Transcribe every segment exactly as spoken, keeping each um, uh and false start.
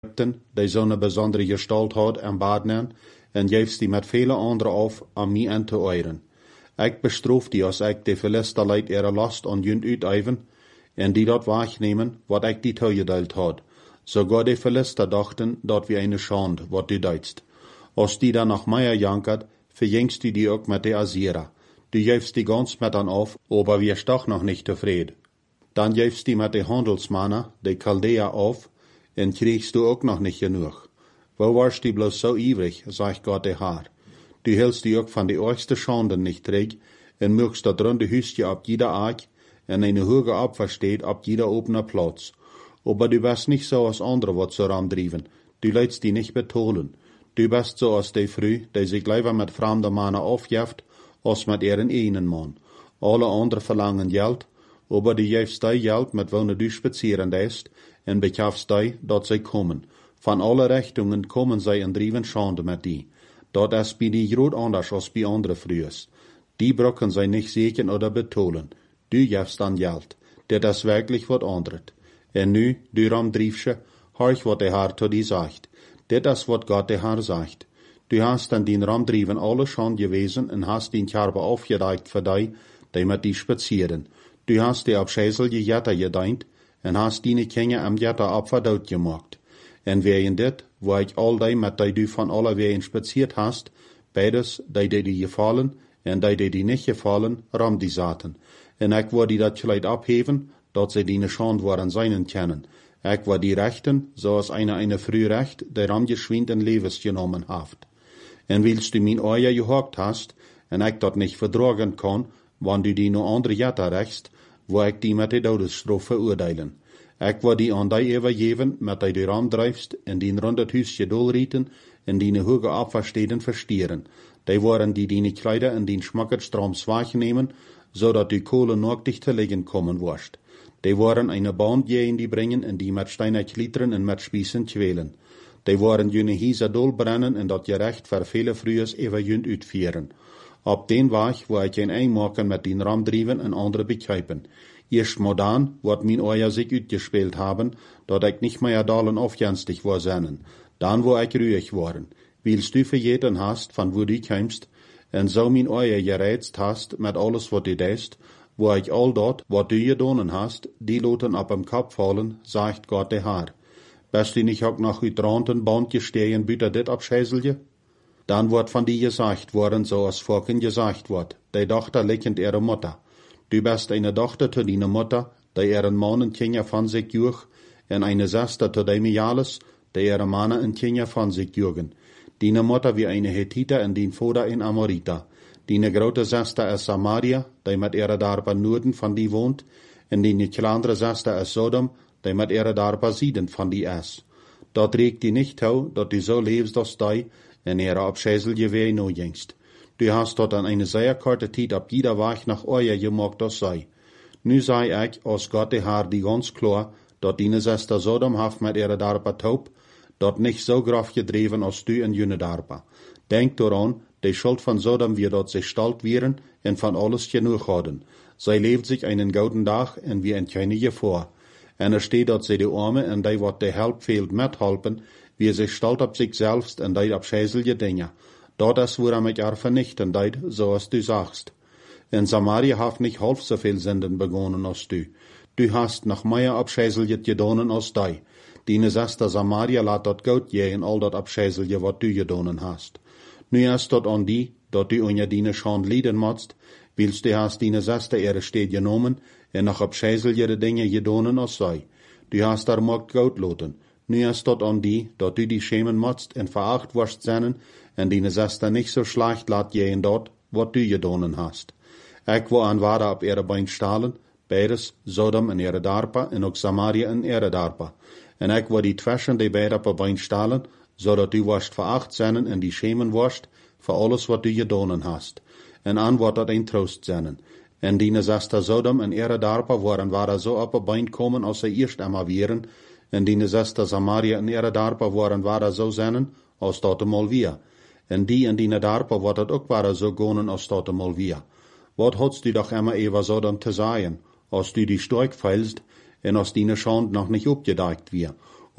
die zo'n bijzondere gestalt had en badnen, en geeft die met vele anderen af aan mij aan te euren. Ik bestroof die als ik de Philisterleid ihre last aan junt uiteven, en die dat wahrnehmen, wat ik die toegedeeld had. Sogar de Philister dachten, dat wir eine Schande, wat du deidst. Als die dan nach Meier jankert, verjengst du die ook met de Assyrer. Du geefst die ganz met an auf, aber wirst doch noch nicht tevreden. Dann geefst die met de Handelsmannen, de Chaldea auf, en kriegst du ook noch nicht genug. Wo warst du bloß so ivrig, sagt Gott der Herr. Du hältst die ook van de ergste Schanden nicht träg, en mögst dat runde Hüstje ab jeder Ark, en eine hoge Abwehr steht ab jeder opener Platz. Aber du bist nicht so als andere, wat so ramdriven. Du leidst die nicht betonen. Du bist so als de Früh, die sich lieber mit fremden Mannen aufjeft, als mit ihren eigenen Mann. Alle anderen verlangen Geld, aber du gibst die Geld, mit wonen du spazieren ist, en bekjafst die, dat sie kommen. Van alle Richtungen kommen sie en driven Schande mit die. Dat is bij die groot anders als bij andere Frühs. Die brocken sie nicht sehen oder betonen. Du gibst dann Geld. Dat is wirklich wat anderes. En nu, du ramdriefsche, horch wat der Herr zu die sagt. Dat is wat Gott der Herr sagt. Du hast an den Ramdrieven alle schon gewesen en hast den Kerbe aufgereicht für die, die mit die spazieren. Du hast die Abschäsel je Jetter gedeint en hast die Kinder am Jetter abverdaut gemacht. En wegen dit, wo ich all die mit die du von alle wegen spaziert hast, beides, die die die gefallen en die die die nicht gefallen, ram die zaten. En ik wou die dat geleid abheven, dat sie die Schande waren seinen kennen. Ik wou die rechten, zoals eine eine früh recht, der ram geschwind en levens genommen haft. En willst du min Eier gehockt hast, en ik dat nicht verdragen kann, wann du die no andere Jetter rechts, wo ik die met de Todesstraf verurteilen. Ik wou die aan die overgeven, met die du ramdrijfst, en die rond het huisje dolrieten, en die hoge Abwehrsteden verstieren. Die waren die die Kleider en die schmacketstroms wahrnehmen, zodat die Kohle nog dich te liggen kommen worst. Die waren eine Band in die brengen, en die met steiner klieteren en met spießen kwelen. Die waren jene Hieser dol brennen, en dat gerecht ver vele Frühs ever junt uitvieren. Op den Weg, wo ik een einmaken met den ramdrieven en andere begrijpen. Erst mal dann, wat min Eier sich uitgespeeld haben, dat ik nicht mehr dalen aufjenstig war sennen. Dann wo ich ruhig waren. Willst du verjeten hast, van wo du kämst, en so min Eier gereizt hast, met alles wat du deist, wo ich all dort, wat du gedonen hast, die loten ab am Kopf fallen, sagt Gott der Herr. Bist du nicht auch noch uitranten Band gestehen, büter dit abschäselje? Dann wird von die gesagt worden, so als Volken gesagt wird, die Tochter lickend ihre Mutter. Du bist eine Tochter zu deiner Mutter, die ihren Mann und Kinder von sich juch, en eine Schwester zu deinem Jales, die ihre Mann und Kinder von sich jugen. Deine Mutter wie eine Hethiter und dein Vater ein Amoriter. Deine grote Schwester ist Samaria, die mit ihrer Darpa Norden von die wohnt, en deine kleinere Schwester ist Sodom, die mit ihrer Darpa Sieden von die ist. Dort regt die nicht tau, dat du so lebst als die, en ihre Abschäsel weh no jengst. Du hast dort an eine sehr kurze Zeit ab jeder Weg nach Eier gemacht, das sei. Nu sei ich, als Gott der Herr, die ganz klar, dat deine Schwester Sodom haft mit ihrer Darpa taub, dat nicht so graf gedreven als du in jene Darpa. Denk daran, die Schuld von Sodom wird dort sich stalt werden en von alles genug haben. Sie lebt sich einen guten Tag en wie ein keine vor. En er steht dort sie die Arme en die wat der Help fehlt mithalpen, wie sich stalt ab sich selbst en die abschäselje Dinge. Dat is woran ich er vernichten deid, so als du sagst. In Samaria haft nicht halb so viel Sünden begonnen als du. Du hast noch mehr abschäseljet gedonen als die. Deine Schwester Samaria laat dat goud je en al dat abschäselje wat du gedonen hast. Nu ist dat an die, dat du unja deine Schand lieden motst, willst du hast deine Schwester ihre steed genommen en noch abschäselje de Dinge gedonen als sei. Du hast daar mocht goud loten. Nu ist dat an die, dat du die schämen motst en veracht wirst sennen, en deine Schwester nicht so schlecht laat gehen dort, wat du gedonen hast. Ik wo an ware ab ihre Bein stahlen, beides, Sodom en ihre Darpa, en ook Samaria en ihre Darpa. En ik wo die Twäschen die beide op Bein stahlen, zodat du wirst veracht sennen en die schämen wirst, für alles wat du gedonen hast. En an wordt dat ein Trost sennen. En deine Schwester Sodom en ihre Darpa waren ware so op Bein kommen, als sie erst einmal wären, en deine Schwester Samaria en ihre Darpa waren ware so sennen, als dat mal wir. En die en die Darpa wordt het ook waren zo gonen als dat mal wir. Wat hadst du doch immer ever so dan te sagen, als du die Stork feilst en als die Schand noch nicht opgedeikt wir.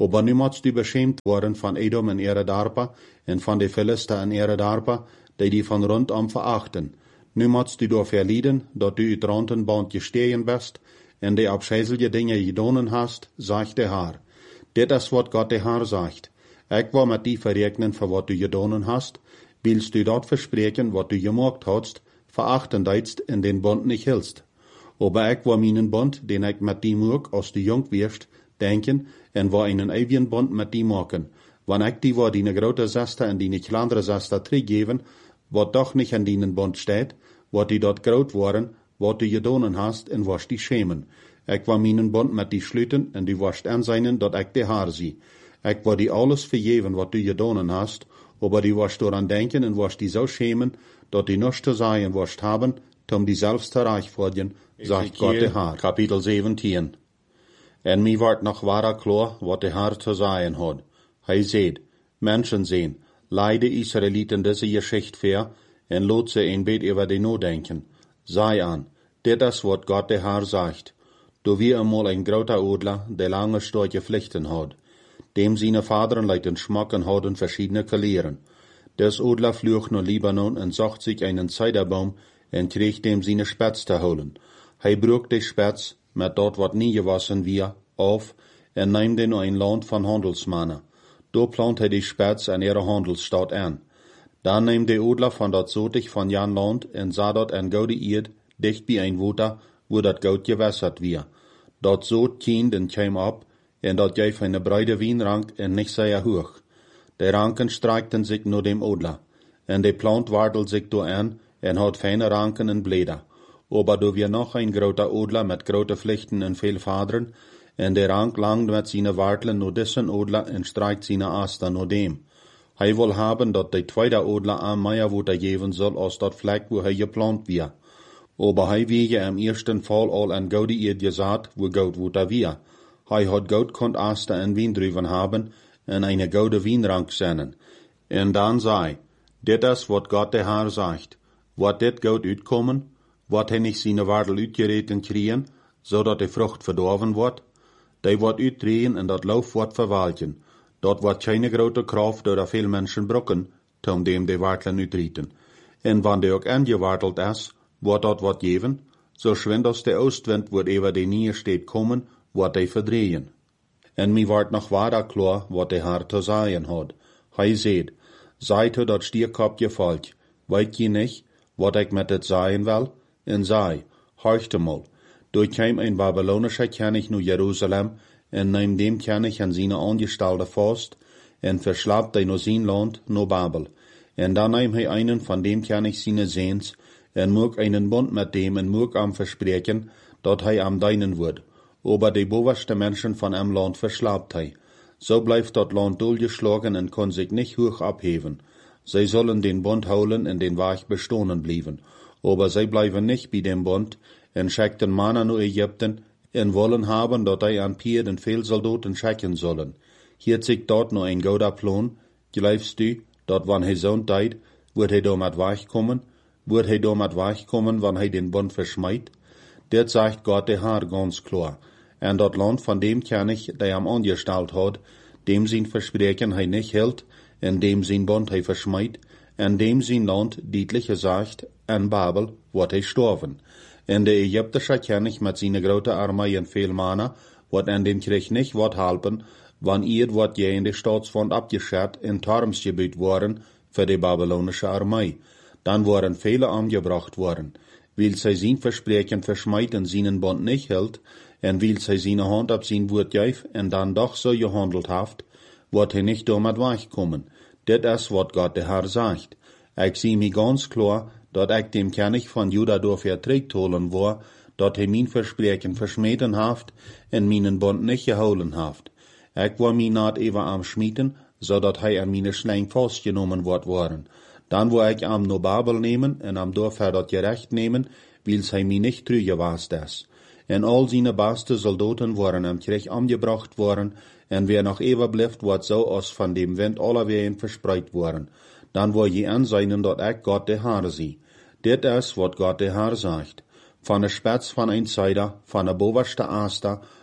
Aber nu moest u beschämt worden van Edom en ihre Darpa, en van de Philister en ihre Darpa, die die van rondom verachten. Nu moest u door verlieden, dat u uit Rantenband gestehen best, en de abscheiselje dingen gedonen hast, zegt de Haar. Dit is wat God de Haar zegt. Ik wil met die verrekenen voor wat u gedonen hast, willst u dat verspreken wat u gemaakt hast, verachten deitst en den Bund nicht hilst. Aber ik wil meinen Bund, den ik met die moek, als du jong wirst, denken, en wil einen ewigen Bund met die maken. Wanneer ik die wat die grote Zester en die kleinere Zester teruggeven, wat doch nicht in dienen Bund steht, wat die dort groot worden, wat du gedonen hast, en was die schämen. Ik wil meinen Bund met die sluiten, en du wirst aanzien dat ik de Haar zie. Ik wil die alles vergeven wat du gedonen hast, aber die wirst daran denken en wirst die so schämen, dat die nichts zu sagen wirst haben, um die selbst te rechtfertigen, sagt Gott de Haar. Kapitel zeventien. En mi wordt nog wahrer klar, wat de Haar zu sagen hat. Hij seht, Menschen sehen, leide Israeliten diese Geschichte ver, en lot ze een beetje über die no denken. Sei an, dit is wat Gott de Haar sagt. Du wie einmal ein groter Adler, der lange starke Pflichten hat. Dem seine Vaderen leiten schmacken hatten verschiedene Kalieren. Des Adler flücht nach Libanon und sucht sich einen Zeiderbaum en kriegt dem seine Spätz zu holen. Hij brucht die Spätz, met dort wat nie gewassen wir, auf, en nehmt den ein Land von Handelsmannen. Do plant hij die Spätz an ihre Handelsstadt an. Dan nehmt der Adler von dat Zotig von Jan Land en sah dort ein goude Erd, dicht bei ein Water, wo dat Goud gewässert wir. Dat Zoot kind en kwam ab, en dat geef eine breite Wienrank en nicht sehr hoch. Die Ranken streikten sich nur dem Adler, en de Plant wartelt sich do an, en hat feine Ranken en Bläder. Aber do wir noch ein groter Adler mit grote Pflichten en veel Vaderen, en de Rank langt met seine Wartlen nur dissen Adler en streikt seine Aster nur dem. Hij will haben, dat de tweede Adler am Meierwoter geben soll, als dat Fleck, wo hij geplant wir. Aber hij wie im ersten Fall al an goude Erd gesagt, wo Goudwoter wir. Hij hat Goud kont Aster en Wiendruven haben, en eine goude Wienrank sennen. En dan zei, dit is wat Gott de Haar sagt. Wat dit Goud uitkommen, wat hij nicht seine Wardel uitgereten kriegen, zodat de Frucht verdorven wordt, die wordt uitdrehen en dat Lauf wordt verwalten. Dat wordt keine grote Kraft door veel Menschen brokken, tom dem de Wartlen uitrieten. En wanneer de ook angewartelt is, wordt dat wat geven, so schwind als de Oostwind wordt over de nieuwe steed komen, wordt hij verdrehen. En mi wordt nog wahrer klar, wat de Haar te zeggen had. Hij zeet, seid u dat stierkopje volk, weet je nicht, wat ik met het zeggen wil? En zei, horchte mal, durch kein ein babylonischer König nu Jerusalem, en neem dem König an seine Angestellte fast, en verschlapt hij no sein Land, no Babel. En dan neem hij einen von dem König seine Sehns, en moog einen Bund mit dem en moog am verspreken, dat hij am deinen wird. Aber die bovenste Menschen von am Land verschlapt hij. So bleibt dat Land durchgeschlagen en kann sich nicht hoch abheben. Sie sollen den Bund holen en den Weg bestohnen blieben. Aber sie bleiben nicht bei dem Bund, en schickten Manna nur Ägypten, en wollen haben, dat hij an Pier den veel Soldaten schicken sollen. Hier zieht dort noch ein gouder Plan, glaubst du, dat wann hij zo'n tijd, wird hij da mit Weg kommen, wird hij da mit Weg kommen, wann hij den Bund verschmeit? Dit sagt Gott de Haar ganz klar. En dat Land von dem König, der am angestellt hat, dem sein Versprechen hij nicht hält, en dem sein Bund hij verschmeit, en dem sein Land deutlich gesagt, en Babel wordt hij storven. En de Ägyptische König met zijn grote Armee en veel Manna, wordt en den Krieg nicht wat helpen, wann ihr wordt je in de Staatswand abgeschert en Turmsgebiet worden für die babylonische Armee. Dann waren viele angebracht worden, weil sie sein Versprechen verschmeit en seinen Bund nicht hält, en weil sie seine Hand ab sein Wort geif en dann doch so gehandelt haft, wordt hij nicht damit wegkommen. Dit is wat Gott de Haar sagt. Ik zie mi ganz klar, dat ik dem König von Juda door verträgt holen war, dat hij mijn Versprechen verschmeten haft en meinen Bund nicht geholen haft. Ik war mi naad even am schmieden, zodat hij an meine Schlein vastgenommen wordt worden. Dan wo ik am no Babel nemen en am door dat gerecht nemen, wils hij mi nicht trüge was des. En al seine beste Soldaten waren am Krieg angebracht worden, en wer noch even blijft, wordt so als van dem Wind alle ween verspreid worden. Dan wil je aanzien dat ik Gott de Haar zie. Dit is wat Gott de Haar sagt. Van de spets van een zijde, van de bovenste aster,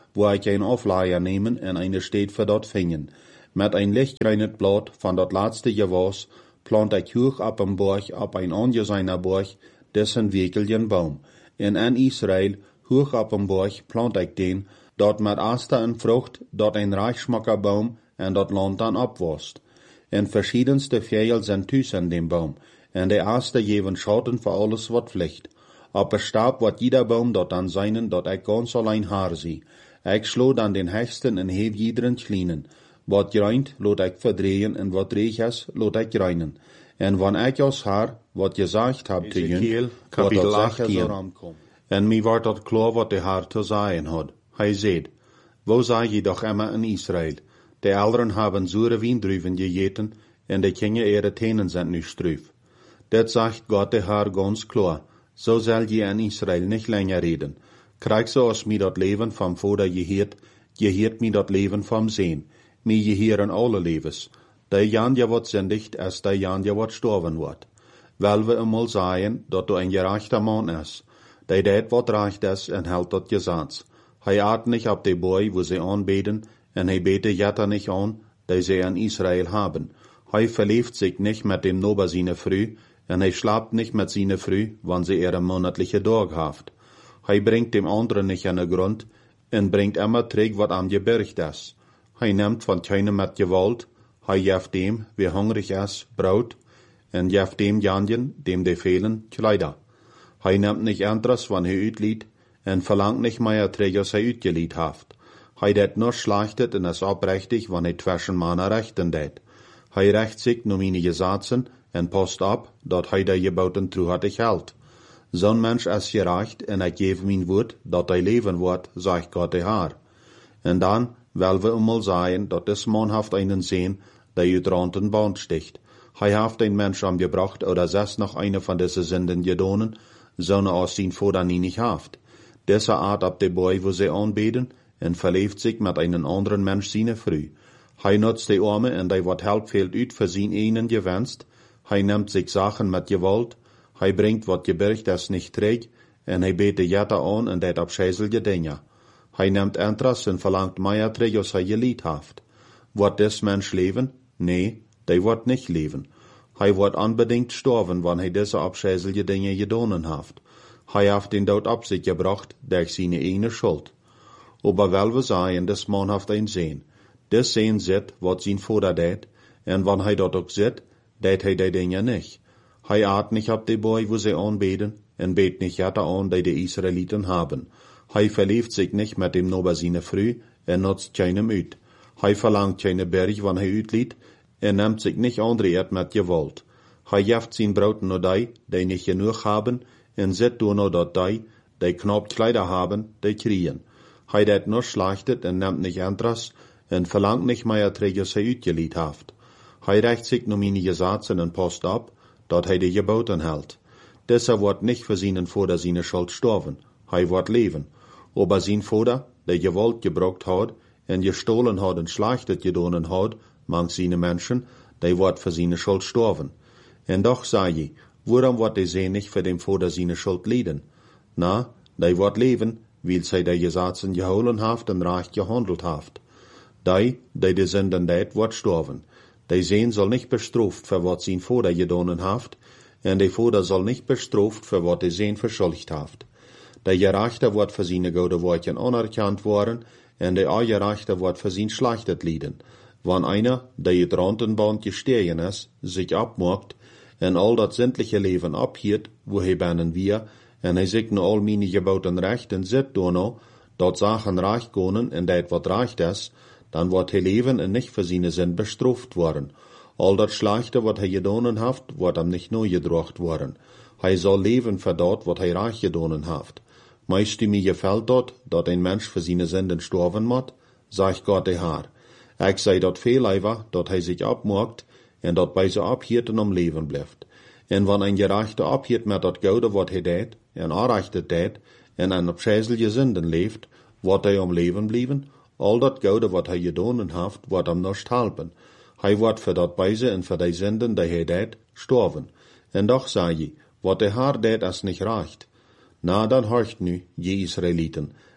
wo ik een Aufleier nemen en eine Steed voor dat vingen. Met een lichtgreinet blad van dat laatste gewas plant ik hoog op een borg, op een ongezeiner borg, dessen wekeljen boom. En in Israël, hoog op een borg, plant ik den, dat met aster en vrucht, dat een reichschmackerboom en dat land dan opwast. En verschiedenste vijel zijn thuis in dem boom, en de aster geven schatten voor alles wat vliegt. Op een stab wordt jeder boom dat dan zijnen, dat ik ganz alleen haar zie. Ik slo dan den hechten en heef iederen kleinen. Wat reint, laat ik verdrehen, en wat reeg is, laat ik reinen. En wanneer ik als haar, wat gezegd heb te jun, wat dat zeggen. En mij wordt dat klaar wat de haar te zeggen had. Hij zei, wo zeg je doch immer in Israël? De ouderen hebben zure wiendruiven gegeten, en de kinderen ihre tenen zijn nu struif. Dat zegt God de haar ganz klar. So zal je in Israël nicht länger reden. Krijg zoals mij dat leven van Vader geheert, geheert mij dat leven van Zeen. Mij geheren alle levens. De jan je wat zindigt, als de jan je wat storven wordt. Wel we eenmaal zeggen, dat du een gerechter man is. De deed wat recht is en houdt dat gezats. Hij aat niet op de boy, wo ze aanbeden, en hij bete jetter niet aan, die ze in Israël haben. Hij verleeft zich niet met dem Nober seine Früh, en hij slaapt niet met seine Früh, wann sie ihre monatliche Dag haft. Hij brengt dem anderen nicht an de grond, en brengt immer terug wat am gebergt is. Hij neemt van keinem met gewalt, hij geeft dem, wie hungrig is, brood, en geeft dem janjen, dem de fehlen, kleider. Hij neemt nicht anderes, wann hij uitliet, en verlangt nicht mehr terug, als hij uitgeliet haft. Hij deed nur schlachtet en is oprechtig, wann hij twischen mannen rechten deed. Hij recht zich nur meine Gesetzen, en past op, dat hij de geboten truhartig hält. Zo'n mens is gerecht, en ik geef mijn woord, dat hij leven wordt, zegt God de haar. En dan, wel we eenmaal zeggen, dat des man heeft einen Seen, der uit ranten band sticht. Hij heeft een mens omgebracht, oder zes nog eine van deze zinden gedonen, zo'n als zijn vader nie nicht haft. Deze aat op de boy, wo ze aanbeden, en verleeft zich met einen anderen mens seine Früh. Hij nutzt de arme, en die wat help fehlt uit voor zijn einen gewenst. Hij neemt zich Sachen met gewalt, hij brengt wat gebergt is nicht terug, en hij beet de jetter aan en deed abscheiselige dingen. Hij neemt interest en verlangt meer terug als hij geliet haft. Wordt des mens leven? Nee, die wordt nicht leven. Hij wordt unbedingt sterven, wanneer hij deze abscheiselige dingen gedonen haft. Hij heeft den dood op zich gebracht, durch seine ene schuld. Aber wel we zeggen, des man heeft een zeen. Des zeen zit, wat zijn vader deed, en wanneer hij dat ook zit, deed hij die dingen nicht. Hij aat nicht op de boy, wo ze aanbeden, en beet nicht jetter aan, die de Israeliten haben. Hij verleeft zich nicht met dem Nober seine Früh, en nutzt keinem uit. Hij verlangt keine berg, wanneer hij uitliet, en neemt zich nicht andreert met gewalt. Hij jeft zijn brood nur die, die nicht genug haben, en zit door nur dat die, die knap Kleider haben, die kriegen. Hij deed nur schlachtet en neemt nicht interest, en verlangt nicht mehr terug, als hij uitgeliet haft. Hij recht zich nur meine Gesetze en past op, dat hij de geboten hält. Dieser wordt nicht für seinen Vater seine Schuld sterven, hij wordt leven. Aber sein Vater, der gewalt gebrucht hat, en gestohlen hat en schlachtet gedonen hat, manch seine Menschen, die wordt für seine Schuld sterven. En doch sag je, waarom wordt de Seen nicht für den Vater seine Schuld leiden? Na, die wordt leven, weil zij de Gesetzen geholen haft en recht gehandelt haft. Die, die de Sünden deed, wordt sterven. De Seen soll nicht bestraft für wat sein Vater gedonen haft, en de Vater soll nicht bestraft für wat de Seen verschuldigt haft. De Gerechte wordt für seine gute Wortchen anerkannt worden, en de Ongerechte wordt für sein schlachtet lieden. Wann einer, der het Rantenband gestehen is, sich abmacht, en al dat zindliche Leben abhiert, wo hij bennen wir, en hij zich nu al meine geboten rechten zit dono, dat Sachen recht konen en dat wat recht is, dan wordt hij leven en nicht für seine Sinn bestraft worden. Al dat Schlechte, wat hij gedonen haft, wordt hem nicht neu gedrocht worden. Hij zal leven voor dat, wat hij recht gedonen haft. Meist u mir gefällt dat, dat een mens für seine Sünden sterven moet, sagt Gott de haar. Ik zei dat veel liever, dat hij zich abmaakt, en dat bij ze abhiert en om leven blijft. En wanneer een gerechte abhiert met dat Goude wat hij deed, en aanrechtet deed, en een opscheiselige Sünden leeft, wordt hij om leven blijven, al dat Goude wat hij gedonen haft, wordt hem nicht helpen. Hij wordt voor dat bijze en voor die Sünden, die hij deed, sterven. En doch zei je, wat de haar deed is niet recht. Na, dan horcht nu, je Israeliten,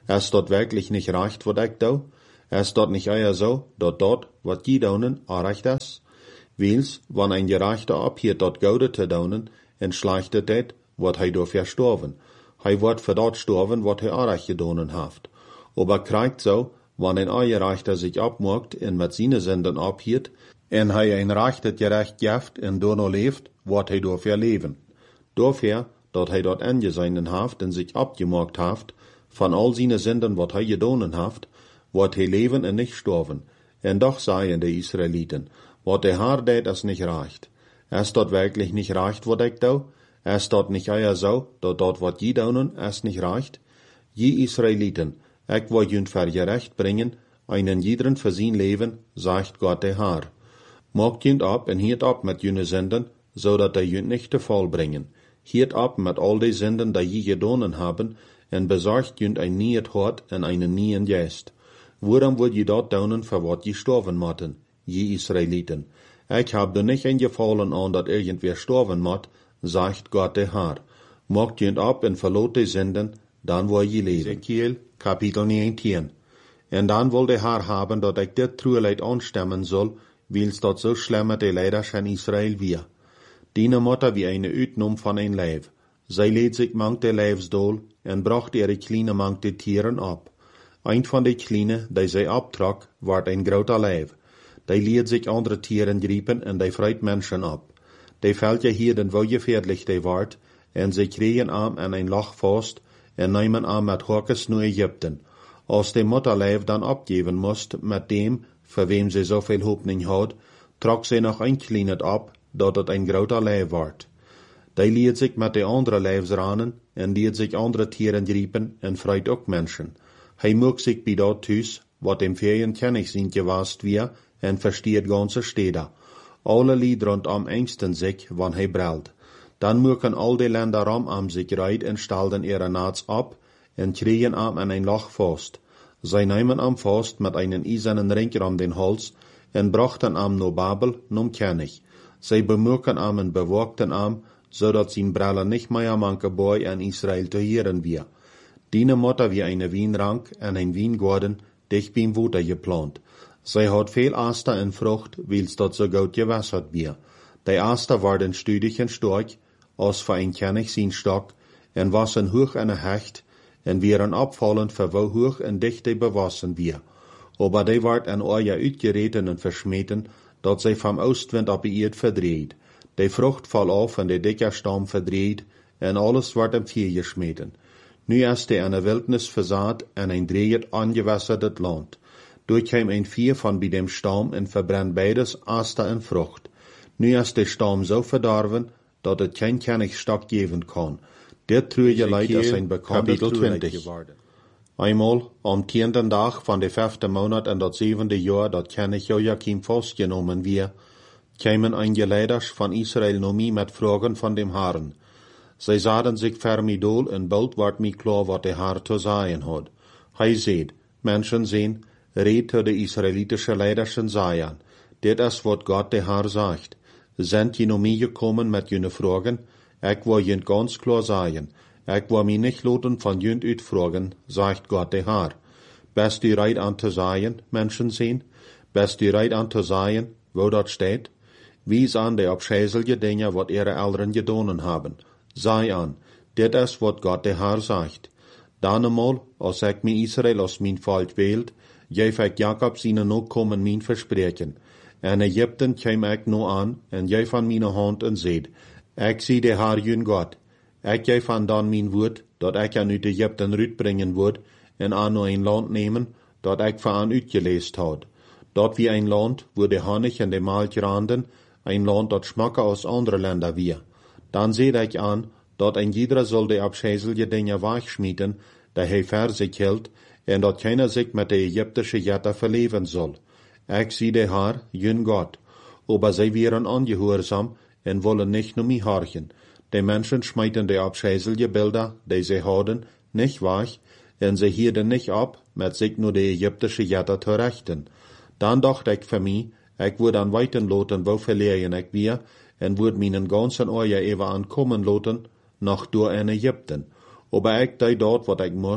Es dort wirklich nicht reicht, wat ich do? Es dort nicht eher so, dort dort, wat je daunen, reicht es? Wils, wann ein Gerechter abhiert dort Gaude te daunen, entschleichtet det, wat hij do verstorven. Hij wordt für dort storven, wat hij arach gedonen haft. Aber kriegt so, wann ein Eierreichter sich abmorgt en mit seine Sünden abhiert, en hij ein rechtet gerecht geft en dono leeft, wat hij do verleven. Dofür, dat hij dort angeseinen haft en sich abgemorgt haft, von all seine Sünden, wat hij gedonen haft, wat hij leven en nicht storven. En doch seien die Israeliten, wat der Herr det es nicht reicht. Es dort wirklich nicht reicht, wat ich do? Es dort nicht eher so, dat dort wat je daunen, es nicht reicht? Je Israeliten, ich will jünd für gerecht bringen, einen jederen für sein Leben, sagt Gott der Herr. Mogt jünd ab en hiert ab mit jüne Sünden, so dat der jünd nicht te voll bringen. Hiert ab mit all die Sünden, die je gedonen haben, en besorgt jünd ein niet Hort en einen nien Geist. Worum will je dort daunen, für wat je storven motten, je Israeliten? Ich hab du nicht eingefallen an, dat irgendwer storven mott, sagt Gott der Herr. Mogt jünd ab en verlot die Sünden, dann will je leben. Ezekiel, Kapitel neunzehn. En dan wil de Herr haben, dat ik dit trueleid anstemmen soll, wils dat so schlimme de leiders in Israel wir. Diene Mutter wie eine Uitnum van een lijf. Zij leed zich mank de lijfsdol en bracht ihre kleine mank de tieren ab. Een van de kleine, die zij abtrak, werd een groter lijf. Die leed zich andere tieren griepen en die vreit mensen ab. Die veltje hierden wo gefährlich die ward, en zij kregen aan en een lach vast, en nemen aan met horkes naar Ägypten. Als de Mutterlijf dan abgeven moest met dem, voor wem ze zoveel hoopning had, trok ze nog een kleinet ab, dat het een groter lijf werd. Die liet zich met de andere lijfsranen, en liet zich andere tieren griepen, en vreit ook mensen. Hij mocht zich bij dat thuis, wat dem Ferien kennig zijn gewast weer, en versteert ganze steden. Alle lied rondom engsten zich, wann hij brelt. Dan moeken al die Länder rondom zich reit en stelden ihre Naats ab, en kregen am an ein Loch vast. Zij nahmen am vast mit einen eisernen Ring um den Hals, en brachten am no Babel, num König. Zij bemurken am en beworkten am, so dat zijn Brille nicht mehr manke boy in Israel te hören wir. Diene Mutter wie eine Wienrank en ein Wiengorden, dicht beim Wuter geplant. Zij had veel Aster en Frucht, wils dat so gut gewässert wir. Die Aster waren stüdig en stark, als für ein König sein Stock, en wassen hoch en hecht, en wären abfallend für wo hoch en dichte bewassen wir. Aber die ward an euer uitgereten en verschmeten, dat zij vom Ostwind ab ihr verdreht. Die Frucht fall auf en de dicker Stamm verdreht, en alles ward am Vier geschmeten. Nu ist die eine Wildnis versaat en ein drehet angewässertet Land. Durchkäm ein Vier von bei dem Stamm en verbrennt beides Aster en Frucht. Nu ist der Stamm so verdorven, dat het kein König Stock geben kann. Der trüge Leid ist ein bekannter Trueleid geworden. Einmal, am tienden Tag von der fünften Monat in das siebente Jahr, dat König Joachim festgenommen wir, kämen einige Leiders von Israel noch mi mit Fragen von dem Herrn. Sie sahen sich vermidol en bald ward mi klar, wat der Herr zu sagen hat. Hij seht, Menschen sehen, red zu de israelitische Leiders en sagen, dit is wat Gott der Herr sagt. Sind je noch mi gekommen mit jene Fragen? Ich will jent ganz klar sagen, ich will mich nicht loten von jent uitfragen, sagt Gott der Herr. Bist du reit an zu sagen, Menschen sehen? Bist du reit an zu sagen, wo dort steht? Wies an die abscheuliche Dinge, wat ihre Eltern gedonen haben. Sei an, dit is wat Gott der Herr sagt. Dan einmal, als ich mir Israel aus mein Volk wählt, geef ich Jakob seine Nachkommen mein Versprechen. En Ägypten käm ich no an, en geef an meine Hand en seht, ich zie der Herr jün Gott. Ich geef an dan mein Wort, dat ich an uit Ägypten rütbringen word, en an no ein Land nemen, dat ich voor an uitgeleest had. Dat wie ein Land, wo de Honig en de Malch randen, ein Land dat schmacker aus andere Länder wir. Dan seht ich an, dat ein jeder soll de abscheuliche Dinge wegschmieden, der hij ver sich hält, en dat keiner sich mit de ägyptische Jätter verleven soll. Ich zie der Herr, jün Gott. Aber sie wären ungehorsam en wollen nicht nur mich horchen. Die Menschen schmeiten die abscheuliche Bilder, die sie haben, nicht weg, en sie hielden nicht ab, mit sich nur die ägyptische Jätter zu rechten. Dann dachte ich für mich, ich würde an weiten loten, wo verlieren ich wir, en würde meinen ganzen Euer ewa ankommen loten, nach durch in Ägypten. Aber ich dei dort, wat ich musst,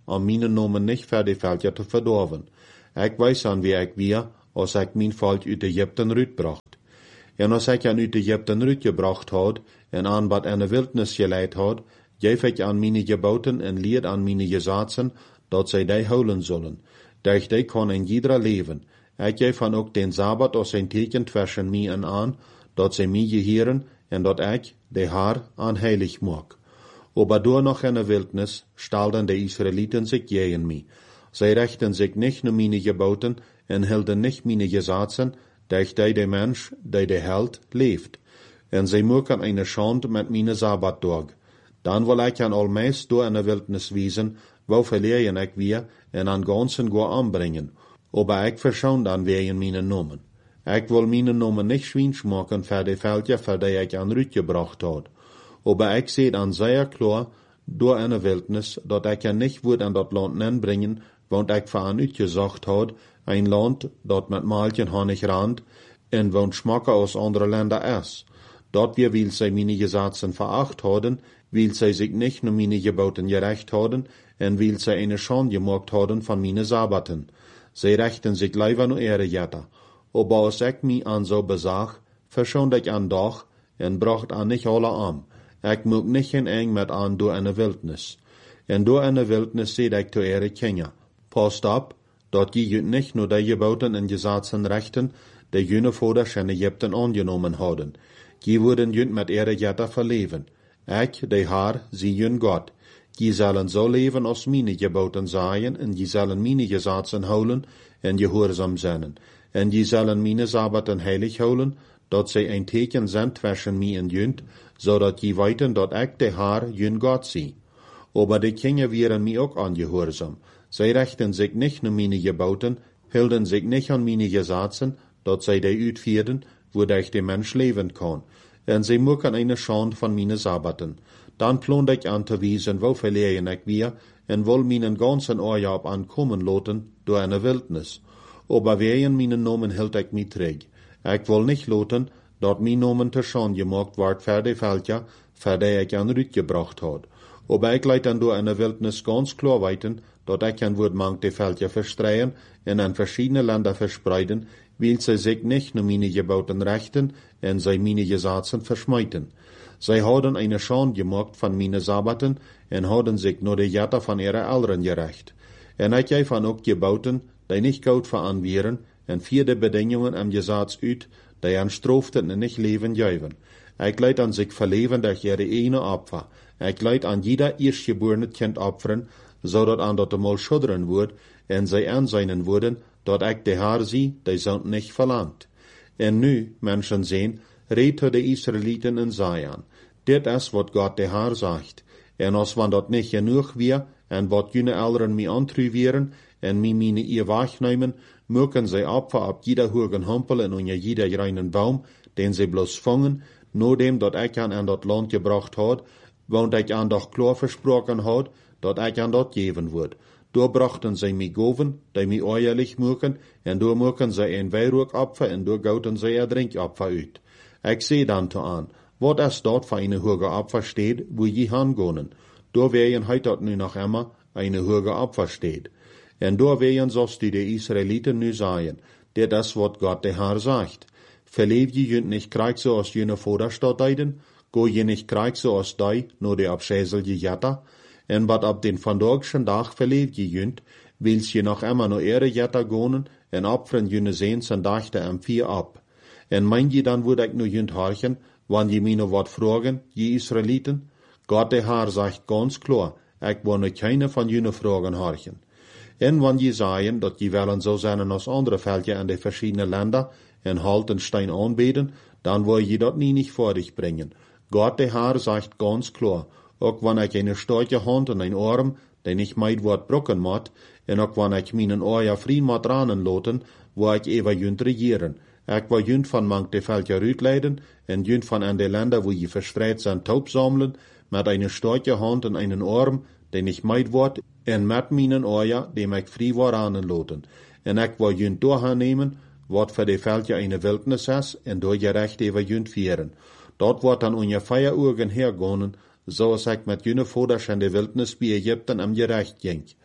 om mijn nomen niet voor de veldje te verdorven. Ik weet aan wie ik weer, als ik mijn volk uit Egypten uitbracht. En als ik aan uit Egypten uitgebracht had, en aan wat in de wildnis geleid had, geef ik aan mijn geboten en leer aan mijn gezaten, dat zij die houden zullen. Durch die kan in ieder leven. Ik geef aan ook den Sabbat als een teken tussen mij en aan, dat zij mij geheren, en dat ik, de haar, aan heilig maak. Aber door nog in de wildnis stelden de Israëlieten zich tegen mij. Zij rechten zich niet naar mijn geboten en hielden niet mijn gezaten, durch die de mens, die de held, leeft. En zij maken eine schande met mijn Sabbatdag. Dan wil ik aan almeest door in de wildnis wezen, wo verleeren ik weer en aan ganzen go aanbrengen. Aber ik verschoon dan weer in mijn nomen. Ik wil mijn nomen niet schwins maken voor de veldje, voor die ik aan uitgebracht had. Aber ik zie dan zeer klaar, door in de wildnis, dat ik je niet woord aan dat land inbrengen, want ik voor aan uitgezocht had, een land dat met maaltjen honig rand, en woont schmakker als andere landen is. Dat weer wil zij mijn gezaten veracht hadden, wil zij zich niet naar mijn geboten gerecht hadden, en wil zij eine schande gemaakt hadden van mijn Sabbaten. Zij rechten zich liever naar ihre jetta. Aber als ik mij aan zo bezag, verschoond ik aan dag, en bracht aan niet alle aan. Ik moet niet geen eng met aan door in de wildnis. En door in de wildnis zei ik te ihre Kinder, past op, dat je je niet nur die geboten en gezaten rechten, die jene vaders in Egypten aangenomen hadden. Je worden jent met ihre jetta verleven. Ik, de haar, zie jun God. Je zullen zo leven als mijn geboten zijn, en je zullen mijn gezaten houden, en gehoorzaam zijn. En je zullen mijn Sabbaten heilig houden, dat zij een teken zijn tussen mij en junt, zodat je weten dat ik de haar jun God zie. Aber de Kinder waren mij ook aangehoorzaam. Zij rechten zich niet naar mijn geboten, hielden zich niet aan mijn gezaten, dat zij die uitvierden, wodurch de mens leven kan. En zij maken eine schande van mijn Sabbaten. Dan plonde ik aan te wijzen, wo verleeren ik weer, en wil mijn ganzen oorja op aankomen laten, door een wildnis. Aber wegen mijn nomen hield ik mij terug. Ik wil niet laten, dat mijn nomen te schande gemaakt wordt voor de veldja, voor die ik aan uitgebracht had. Aber ik leid dan door in de wildnis ganz klar weten, dat ik aan woord mank de veldja verstreien en aan verschiedene landen verspreiden, wil zij zich niet naar mijn geboten rechten en zij mijn gezaten versmijten. Zij hadden eine schande gemaakt van mijn Sabbaten en hadden zich naar de jetta van ihre ouderen gerecht. En ik geef van ook geboten, die niet goud van waren, en vier de bedingingen am gezats uit, die aan stroften en niet leven geven. Ik leid aan zich verleven durch ihre ene opfer. Ik leid aan jeder eerstgeborene kind opferen, zodat aan dat de mal schudderen wordt, en zij aanzijnen worden, dat ik de haar zie, die zond niet verlangt. En nu, mensen zien, reed de Israëlieten en Zion. Dit is wat God de haar zegt. En als van dat niet genoeg weer, en wat jene ouderen mij antruieren, en mij mine ihr wegnemen, mögen zij opfer op jeder hogen hampel en onder jeder reinen baum, den zij bloos vangen, nodem dat ik aan dat land gebracht had, want ik aan dat klaar versproken had, dat ik aan dat geven word. Door brachten zij mij goven, die mij oorlijk moeken, en door moeken zij een wijrookopfer, en door gouten zij een drinkopfer uit. Ik zei dan te aan, wat is dat voor een hoge opfer steed, wo je hangonen? Door weien heit dat nu nog immer een hoge opfer steed. En door weien zoals die de Israëlieten nu zeggen, dit is wat God de haar zegt. Verleef je junt niet krijg zoals jene vaderstad deiden, go je niet krijg zoals die, no de abschäselje jetta, en wat op den vandagschen dag verleef je junt, wils je nog immer no ere jetta gonen, en opferen jene zeens en dachte am vier op. En mein je dan word ik nu junt harchen, wann je mij nog wat vragen, je Israëlieten? God de haar zegt ganz klar, ik wil nu keine van jene vragen harchen. En wann je zeggen, dat je willen zo zijn als andere veldje in de verschiedene landen, en halt en stein aanbeden, dan wil je dat nie nicht vor dich bringen. God de haar zegt ganz klar, ook wann ik een starke hand en een arm, die nicht meid wordt brokken moet, en ook wann ik mijn oor vriend moet ranen loten, wo ik even junt regieren. Ik wil junt van mank de veldje uitleiden, en junt van aan de landen wo je verstreit zijn taub sammeln, met een starke hand en een arm, die nicht meid wordt, en met mijn oor, die ik vrij wordt ranen loten. En ik wil junt doornemen, wat voor de veldje een wildnis is, en door je recht even junt vieren. Dat wordt dan onder vier uur hergonen, zoals ik met jene vaders in de wildnis bij Egypten am gerecht ging.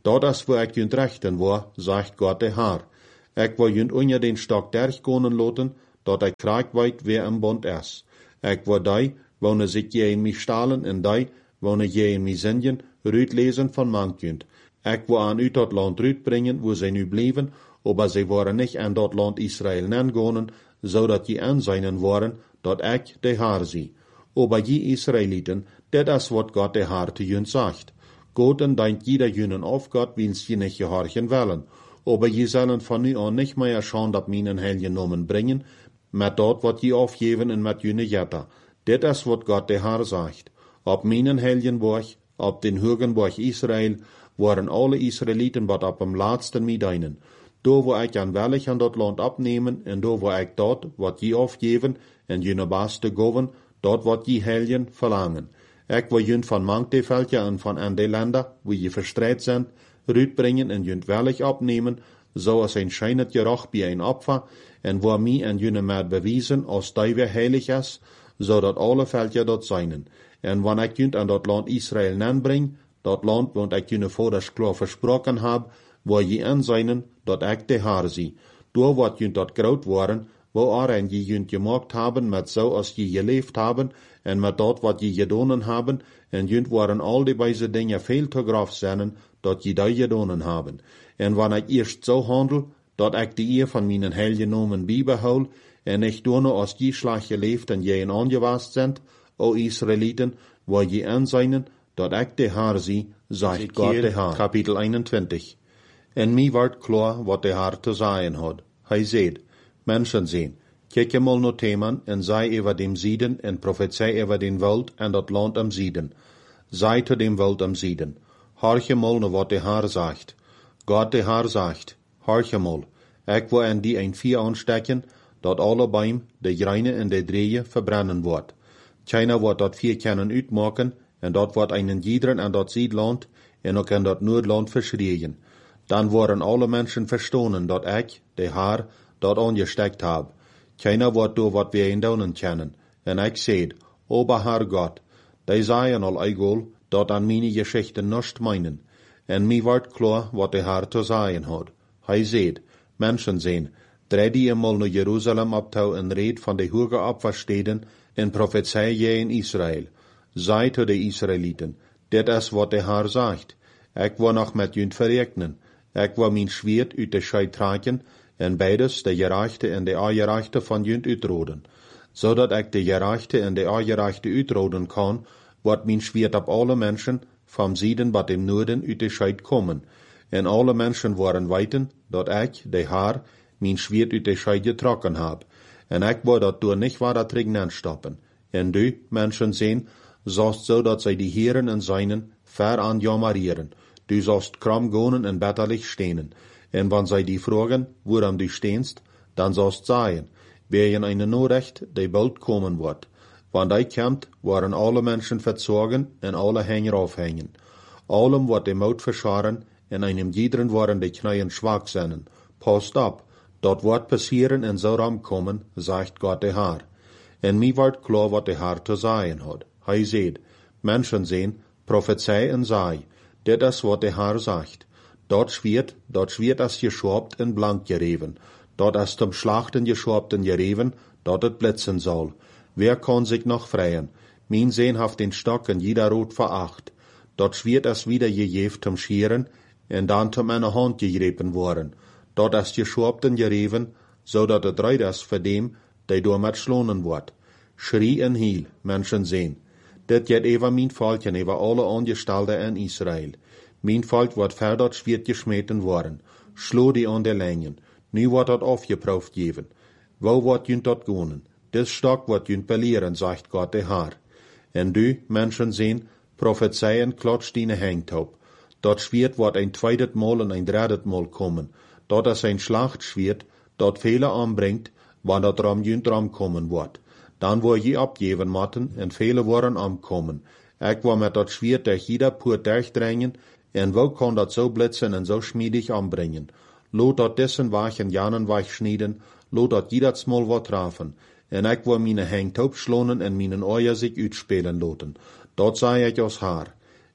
Dat is wo ik junt rechten war, sagt Gott der Herr. Ik wil junt onder den Stock derchgonen loten, dat ik krijg weet wer im Bund is. Ik wil die, wonen zich je in mij stalen, en die, wonen je in mij zingen, uitlezen van mankjunt. Ik wil aan u dat land uitbrengen, wo zij nu bleven, aber zij waren niet aan dat land Israël nengonen, zodat je aanzijnen waren, dat ik de Herr zie. Aber je Israëlieten, dat is wat Gott de Herr te junt zegt. Gott en denkt jeder junen auf Gott, wils je nicht gehorchen wollen. Aber je zullen van nu an nicht mehr schauen, dat minen helgen nomen brengen, met dat wat je aufgeven en met june jetta. Dat is wat Gott de Herr zegt. Op minen helgenborg, op den Hürgenborg Israel, waren alle Israëlieten wat op dem laatsten middeinen. Do wo ik aan wellig aan dat land abnemen, en do wo ik dat wat je aufgeven, en june baste goven, dat wat je helgen verlangen. Ik wil junt van mankte veldje en van aan de landen, wo je verstrijd zijn, uitbrengen en junt wellig opnemen, zoals een schijnet gerocht bij een opfer, en wo mij en junne met bewijzen, als die weer heilig is, zodat alle veldje dat zijnen. En wanneer ik junt aan dat land Israël nenbreng, dat land want ik junne voorders klaar versproken heb, wo je in zijnen, dat ik de Herr zie. Door wat junt dat groot worden, wo aaren je junt gemaakt hebben, met zo als je geleefd hebben, en met dat wat je gedonen hebben, en junt waren al die wijze dingen veel te grof zijn, dat je die gedonen hebben. En wanneer ik eerst zo handel, dat ik de eer van mijn helgenomen bijbehoud, en ik doe als je slag geleefd en je in aangewast bent, o Israëlieten, waar je in zijn, dat ik de Herr zie, zegt God de Herr. Kapitel eenentwintig. En mij werd klaar wat de Herr te zeggen had. Hij zei, mensen zien, kijk je mal naar Theman en zei over dem Zieden en prophezei over den Wald en dat land am Zieden. Zei te dem Wald am Zieden. Hoor je mal naar wat de Herr zegt. God de Herr zegt, hoor je mal, ik wil aan die een vier aanstekken, dat alle Bäume, de Greine en de Dreeën verbrennen wordt. Keiner wordt dat vier kunnen uitmaken, en dat wordt einen jiederen aan dat Ziedland, en ook in dat Noordland verschrien. Dan worden alle mensen verstonen, dat ik, de Herr, dat aangestekt heb. Keiner wordt door wat wij in doen kennen. En ik zei, Ober Herr Gott, die zeien al egal, dat aan meine Geschichten nicht meinen. En mij wordt klaar wat de Herr te zeggen had. Hij zei, mensen zijn, draai die eenmaal naar Jeruzalem optouw en reed van de hoge opversteden en prophezei je in Israël. Zei te de Israëlieten, dit is wat de Herr zegt. Ik wil nog met junt verrekenen. Ik wil mijn schwert uit de scheid trekken, en beides, de gerechte en de ongerechte van junt uitroden. Zodat ik de gerechte en de ongerechte uitroden kan, wordt mijn schwert op alle mensen, van Zieden wat im Noorden uit de scheid komen. En alle mensen worden weten, dat ik, de Herr, mijn schwert uit de scheid getrokken heb. En ik wil dat door niet waar dat regnen stoppen. En du, mensen zijn, zoals zo dat zij die heren en zijnen ver aan jammerieren. Du zost kram gonen en betterlich stenen. En wann zij die vragen, waarom du steenst, dan zost zeggen, wer je eine Norecht, die bald komen wordt. Wann die komt, waren alle mensen verzorgen en alle hänger aufhängen. Allem wordt de mout verscharen, en einem jiederen waren de knieën schwach zijn. Past op, dat wordt passieren en zou ram komen, zegt God de Herr. En mij wordt klaar wat de Herr te zeggen had. Hij zei, mensen zijn, prophezei en zei, dit is wat de Herr zegt. Dat schwert, dat schwert is geschopt en blank gereven. Dat is zum Schlachten geschopt en gereven, dat het blitzen zal. Wer kann sich noch freien? Mein Sehn haft den Stock en jeder Rot veracht. Dat schwert is wieder gejeft zum Scheren, en dan zum eine Hand gegrepen worden. Dat is geschopt en gereven, zodat het reid is voor dem, die door met schlonen wordt. Schrie en hiel, mensen sehen. Dit jet even mijn volkjen over alle Angestellten in Israël. Mijn volk wordt ver dat schwert geschmeten worden. Slo die aan de lijnen. Nu wordt dat afgeproefd geven. Wo wordt junt dat gonen? Dit stok wordt junt beleeren, zegt God de Herr. En du, mensen zien, prophezeien klotsch die hengtop. Dat schwert wordt een tweedet Mal en een dreidet Mal komen. Dat is een Schlachtschwert, dat vele aanbrengt, wanneer dat ram junt ram komen wordt. Dan wordt je opgeven moeten en vele worden aankomen. Ik wil met dat schwert durch jeder poort durchdringen, en wo kan dat zo blitzen en zo schmiedig aanbrengen. Lot dat dessen wachen janen wegschneiden, lot dat jeder smal wat trafen. En ik wil mijn hengtop slonen en mijn oor zich uitspelen loten. Dat zei ik als haar.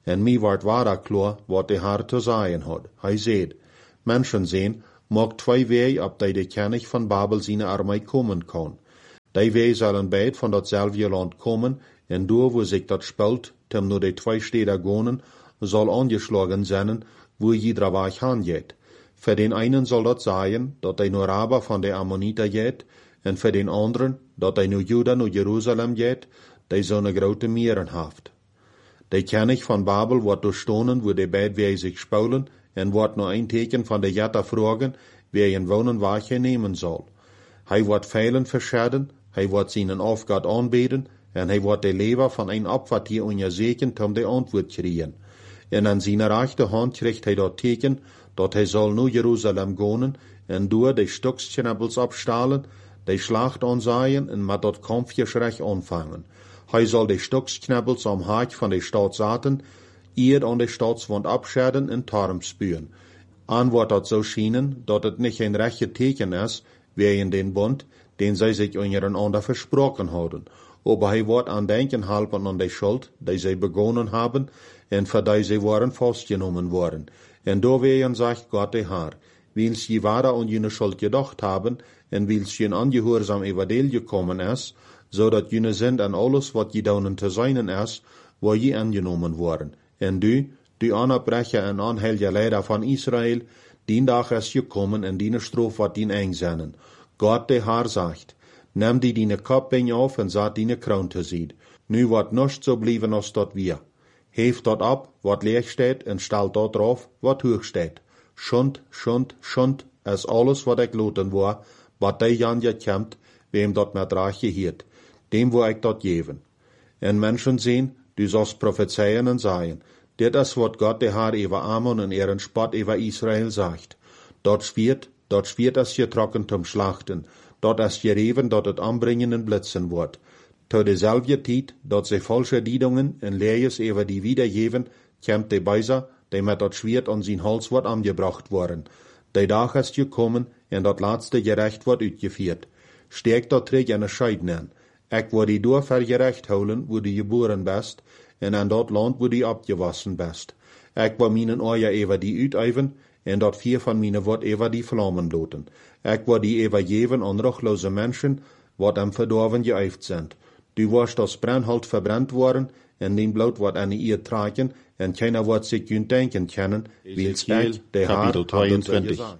En mij wordt wara klar wat de Heer te zeggen had. Hij zei, mensen zijn, mag twee wegen op die de kennis van Babel zijn armee komen kan. Die wegen zullen beide van datzelfde land komen, en door wo zich dat speelt, tem nur de twee steden gaan, zal angeschlagen zijn, wo jeder weg hangeht. Für den einen soll dat zijn, dat hij naar Raba van de Ammoniter geht, en für den anderen, dat hij naar Juda, naar Jeruzalem geht, die zo'n grote meren heeft. De kennis van Babel wordt doorstonen, wo de beide wegen zich spelen, en wordt nog een teken van de Jetta vragen, wie een wonen waar hij nemen zal. Hij wordt velen verscheiden, hij wordt zijn afgod aanbeden, en hij wordt de lever van een opwartier onderzoeken om de antwoord krijgen. En aan zijn rechterhand krijgt hij dat teken, dat hij zal naar Jeruzalem gaan, en door de stoksknabbels opstalen, de slacht aanzaaien, en met dat kampfgeschrecht aanvangen. Hij zal de stoksknabbels am haak van de stad zetten, eer aan de stadswand abscheiden en tarm spuwen. Aan wordt dat zo schijnen, dat het niet een rechte teken is, wie in den bond, den zij zich ondereinander versproken houden. Aber hij wordt aan denken helpen aan de schuld, die zij begonnen hebben, en voor die zij waren vastgenomen worden. En doorwegen zegt God de Heer, wils je ware aan jene schuld gedacht hebben, en wils je een ongehoorzaam evangelie gekommen is, zodat jene sind en alles wat je donen te zijn is, waar je aangenomen worden. En du, du aanbrecher en aanhelger leider van Israël, die dag is gekommen en die strof wat dien einzennen. God de Heer zegt, neem die die kapping af en zet die kroon te zien. Nu wordt nichts zo blijven als dat wir. Heef dat op, wat leeg staat, en stel dat drauf, wat hoog staat. Schund, schund, schund, is alles wat ik loten wou, wat die Jan je kent, wem dat met raag geheert. Dem wou ik dat geven. En mensen zien, du zoals prophezeien en zeggen, dit is wat God de Heer over Ammon en ihren spot over Israël zegt. Dat spiert, dat spiert is getrokken zum Schlachten, dat is gereven dat het aanbrengen en blitsen wordt. Tot dezelfde tijd dat ze falsche diedungen en lees over die wiedergeven, komt de Beiser, die met dat Schwert aan zijn hals wordt aangebracht worden. Die dag is gekomen en dat laatste gerecht wordt uitgevoerd. Steek dat terug in een scheiden aan. Ik wil die door vergerecht houden, wo die geboren best, en aan dat land, wo die opgewassen best. Ik wil mijn oor over die uiteven, en dat vier van mijn wordt over die vlammen loten. Ik wil die overgeven aan ruchtloze mensen, wat am verdorven geëift zijn. Du wirst als brandhout verbrannt worden, en den bloed wordt aan je tragen, en keiner wordt zich kunt denken kennen, wils ik, de Heer, tweeëntwintig.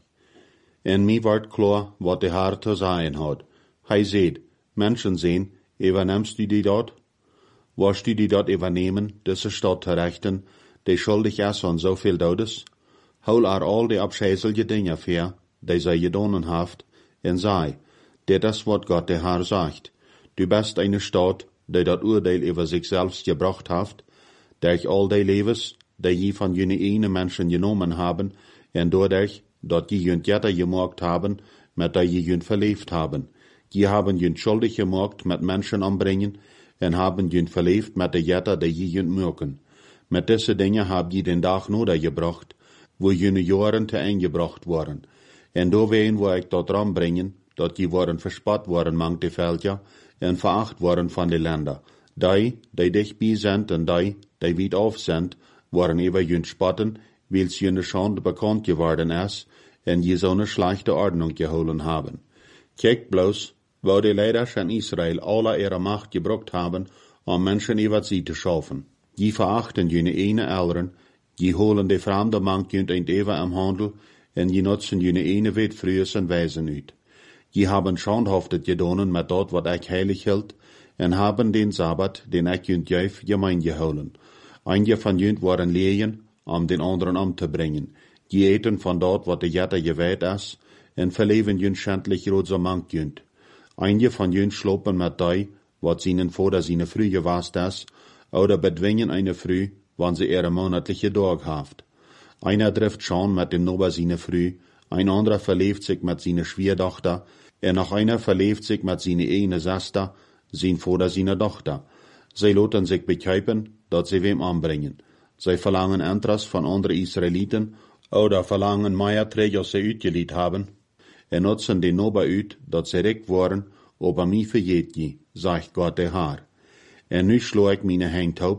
En mij wordt klar wat de Heer te zeggen had. Hij zei, mensen zien, übernimmst du die dort? Wirst du die dort übernehmen, diese Stadt te rechten, die schuldig is aan zoveel dodes? Hol er al die abscheißelige dingen ver, die zij gedonen heeft, en zei, dit is wat God de Heer zegt. Du bist eine Stadt, die dat oordeel over zichzelf gebracht heeft, durch al die levens, die je van jene ene mensen genomen hebben, en doordat dat je junt jetter gemaakt hebben, met die je junt verleefd hebben. Je hebben junt schuldig gemaakt met mensen aanbrengen, en hebben junt verleefd met de jetter die je junt maken. Met deze dingen heb je den dag nodig gebracht, wo jene jaren te eingebracht worden. En doorwegen wil ik dat aanbrengen, dat je worden verspot worden mang de veldja, en veracht worden van de landen. Die, die dichtbij zijn en die, die weit af zijn, worden over junt spotten, wils jene schande bekend geworden is, en je zo'n slechte ordnung geholen hebben. Kijk bloos, wo de leiders in Israël alle ihre macht gebruikt hebben, om mensen over sie te schaffen. Je verachten jene ene elderen, je holen de vreemde mank junt eind even am handel, en je nutzen jene ene weet frühes en wijzen uit. Je hebben schandhaftet gedonen met dat wat ik heilig hield, en hebben den Sabbat, den ik junt juif, gemein gehouden. Einige van junt waren leien, om den anderen om te brengen. Je eten van dat wat de jetter gewijd is, en verleven junt schändlich roze mank junt. Einige van junt slopen met die, wat zijnen vader zijne vrouw geweest is, oder bedwingen eine Frau, wann sie ihre monatliche Dag haft. Einer trifft schon mit dem Nober seine Frau, ein anderer verlebt sich mit seiner Schwiegertochter, und noch einer verlebt sich mit seiner eigenen Schwester, sein Vater seiner Tochter. Sie lassen sich bekeipen, dat sie wem anbringen. Sie verlangen Entras von anderen Israeliten, oder verlangen mehr Träger, als sie uitgeliet haben, und nutzen den Nober uit, dat sie recht waren, aber mich verjeet je, sagt Gott der Herr. En nu slo ik mijn hengtaub,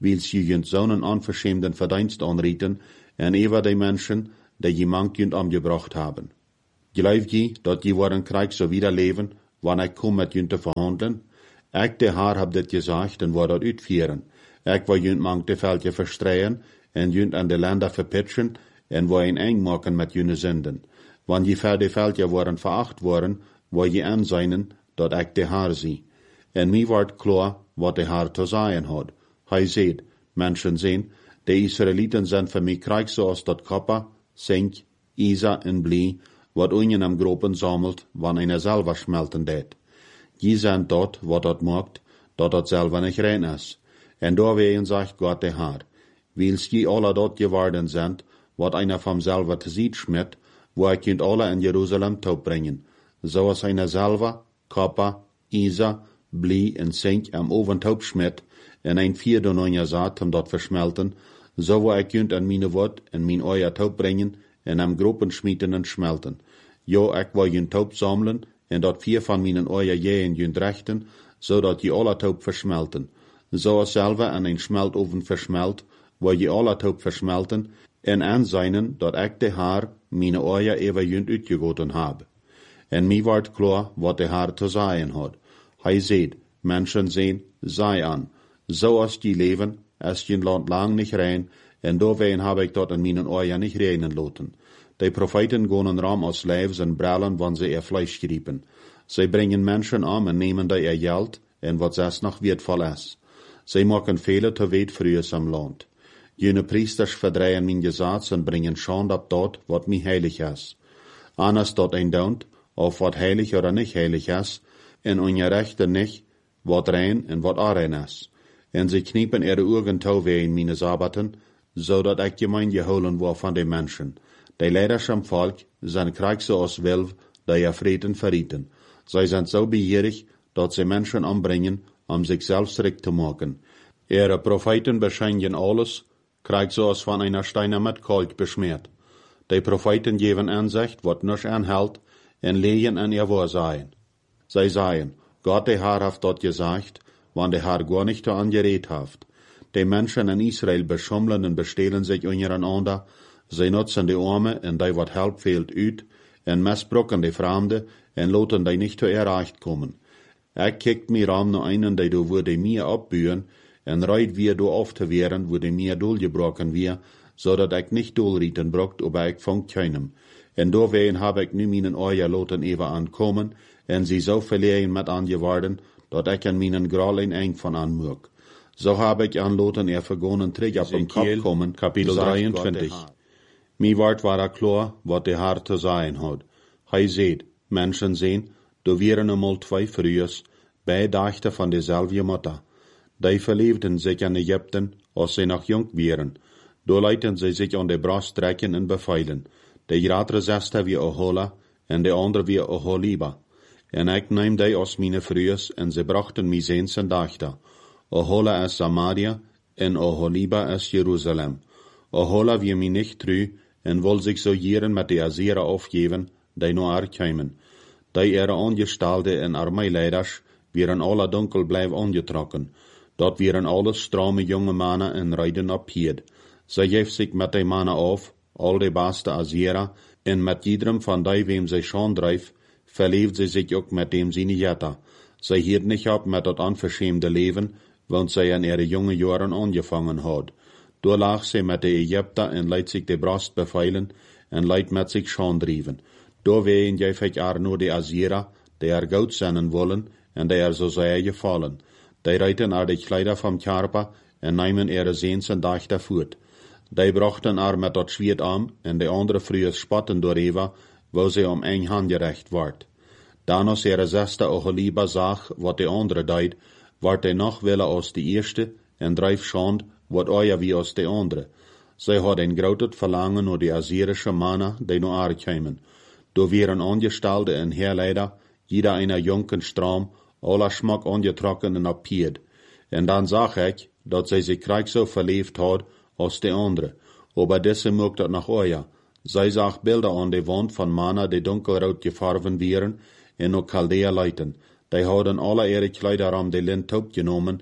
wils je junt zo'n onverschämden verdienst anrieten, en ever die Menschen, die je mank junt omgebracht haben. Geloof je, dat je worden krijg zo wieder leven, wanneer ik kom met junt te verhandelen? Ik, de Haar, heb dit gezegd en word dat uitvieren. Ik wil junt mank de veldje verstreien, en junt aan de landen verpitchen, en wil een eng maken met junne zinden. Wanneer je ver de veldje worden veracht worden, wil je aanzien dat ik de Haar zie. En mij wordt klaar wat de Haar te zeggen had. Hij zegt, mensen zien, de Israëlieten zijn voor mij krijg zoals dat kopper, zink, isa en blie, wat unjen am gropen sammelt, wanneer einer selber schmelten deed. Je zijn dat, wat dat maakt, dat dat selber nicht rein is. En doorwegen zegt Gott de Haar, wils je alle dat geworden zijn, wat einer vom selber te ziet schmidt, wo ik kunt alle in Jeruzalem taub brengen, zoals einer selber, kopper, isa, blie en zink am oven taub schmidt, en een vierde neunja zaad om dat versmelten, zo wo ik kunt an mine wort en mijn oja taub brengen, en am gropen schmieten en schmelten. Jo, ik wil jun taub sammeln, en dat vier van mijn oja jeën jun rechten, zodat je alle taub versmelten. Zoals selber an een smeltoven versmelt, wil je alle taub versmelten, en aanzien dat ik de Haar mijn oja even jun uitgegoten heb. En mij wordt klaar wat de Haar te zeggen had. Hij zegt, mensen zien, zij aan, zoals die leven, is je land lang niet rein, en doorwegen heb ik dat in mijn oja niet reinen laten. Die profeten gaan ram als lijfs en brallen, wanneer ze ihr Fleisch griepen. Zij brengen mensen om en nemen die ihr geld, en wat zes nog wertvoll is. Zij maken vele te weet vroeger am land. Jene priesters verdreien mijn gezats en brengen schande op dat, wat mij heilig is. Anders dat een doont, of wat heilig oder niet heilig is, en ongerechte niet, wat rein en wat onrein is. En ze kniepen ihre ogen touw in mijn sabbaten, zodat ik gemein geholen word van de mensen. Die leiders am volk zijn krijg zoals wilf, die je vreten verrieten. Zij zijn zo begierig, dat ze mensen ombrengen, om zichzelf schrik te maken. Ihre profeten beschijnen alles, krijg zoals van einer Steiner met kalk besmeerd. Die profeten geven aanzicht, wat nisch aanhält, en legen an ihr Wahrsein. Zij zeggen, Gott de Haar heeft dat gezegd, wann de Haar gar nicht angeredet heeft. Die Menschen in Israel beschummelen en bestelen sich untereinander, zij nutzen die Arme en die wat help fehlt uit, en misbruiken die Fremde, en laten die nicht zu erreicht kommen. Ik kijkt mir ram naar einen, die do wurde mir abburen, en reit wir do auf te werden, wo die mir doorgebroken wir, zodat ik nicht doorrieten brokt, aber ik vond keinem. En doorwegen heb ik nu mijn oja laten even aankomen, en sie zo verlegen met angeworden, dat ik aan mijn gral een eng van aanmoek. Zo heb ik aanloten er vergonen terug op den Kopf komen, kapitel drieëntwintig. Mij wordt waar klaar, wat de Haar te zeggen had. Hij zegt, mensen zien, do wieren eenmaal twee vrouwen, bij dachten van dezelfde moeder. Die verliefden zich aan Egypten, als ze nog jong waren. Do lieten ze zich aan de borst trekken en beveilen. De grotere zesde wie Ohola, en de andere wie Oholiba. En ik neem die als mijn vrouwen, en ze brachten mij zeens en dachten. Ohola is Samaria, en Oholiba is Jeruzalem. Ohola wie mij niet trouw, en wil zich zo jaren met de Assyrer aufgeven, die naar haar kwamen. Die ihre Angestellte en Armeeleiders waren alle dunkel blijf angetrokken. Dat waren alles strome jonge mannen en rijden op Pied. Zij geeft zich met die mannen af, al de beste Assyrer, en met iedereen van die wem zij schon drijft, verleeft ze zich ook met dem zijn jetta. Zij hield niet op met dat onverschämde leven, want zij in ihre jonge jaren angefangen had. Door lag zij met de Egypter en leidt zich de borst beveilen, en leidt met zich schon drijven. Doorwegen geef ik haar nur de Assyrer, die er goud zijn willen, en die er zo zij gevallen. Die reiten er de kleider vom Körper, en nemen ihre zeens en dachten voort. Die brachten er met dat zwiert aan, en de andere vrouwen spotten door Eva, wo ze om eng handgerecht wordt. Dan als ihre zesde Oholiba zag, wat de andere deed, wordt hij nog willen als de eerste, en drijf schand, wat ooit wie als de andere. Zij had een groot verlangen naar de Assyrische mannen, die naar haar kwamen. Door waren Angestellte en Heerleider, jeder einer jonken Stram, aller Schmack angetrokken en op Pied. En dan zag ik, dat zij zich krijg zo verleefd had, als de andere. Aber deze mocht dat nog ooit. Zij zag beelden aan de wand van mannen die donkelrood gefarven waren, en ook Chaldea leiten. Die hadden alle ihre Kleider om de lint opgenomen,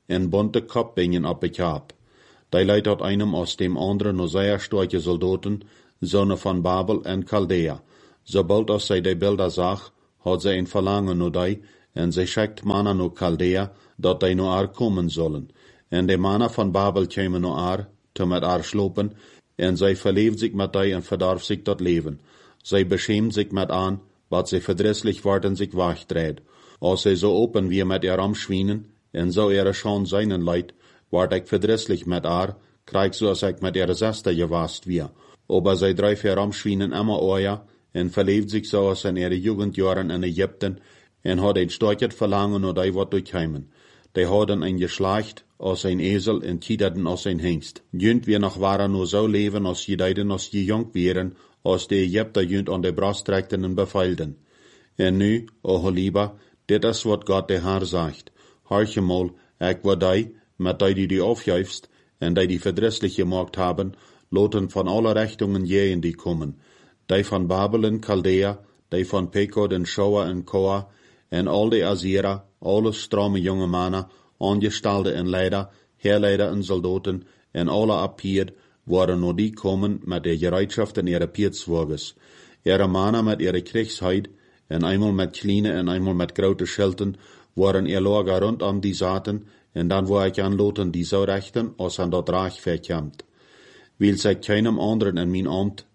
en bunte Kopbingen op het Jaap. Die leidt uit einem aus dem anderen nur sehr starke Soldaten, Söhne von Babel en Chaldea. Sobald als zij die Bilder zag, had zij een verlangen naar die, en zij schickt mannen naar Chaldea, dat die naar haar komen zullen. En de mannen van Babel kwamen naar haar, te met haar slopen, en zij verleefd zich met die en verdarf zich dat leven. Zij beschämt zich met aan, wat zij verdrisselijk worden zich wegtreedt. Als zij zo open wie met haar amschwienen, en zo ihre schon seinen leid, word ik verdrisselijk met haar, krijg zoals ik met ihre zester gewast wie. Aber zij drijft haar amschwienen immer oja, en verleefd zich zoals in ihre Jugendjaren in Egypten, en had een starket verlangen naar die wat durchheimen. Die hadden een geslacht als een ezel en kiederden als een hengst. Junt wir nog waren nur zo leven als je deiden als je jong wären, als de Egypter junt aan de brast trekten en beveilden. En nu, o lieber, dit is wat God de Heer zegt. Hartje mal, ik wil die, met die die die aufjuifst, en die die verdrisselijk gemaakt hebben, loten van alle richtungen jeen die komen. Die van Babel en Chaldea, die van Pekod en Shoa en Koa, en al die Assyrer, alle strome jonge mannen, aangestalde en leider, heerleider en soldaten, en alle Apier, waren nur die komen met de gereedschap in ihre Pietswagens. Ihre mannen met ihre Kriegsheid, en einmal met kleine en einmal met grote Schilden, waren ihr Lager rondom die zaten, en dan wou ik aan loten die zo rechten, als aan dat Reich verkämmt. Wil zij keinem anderen in mijn Amt,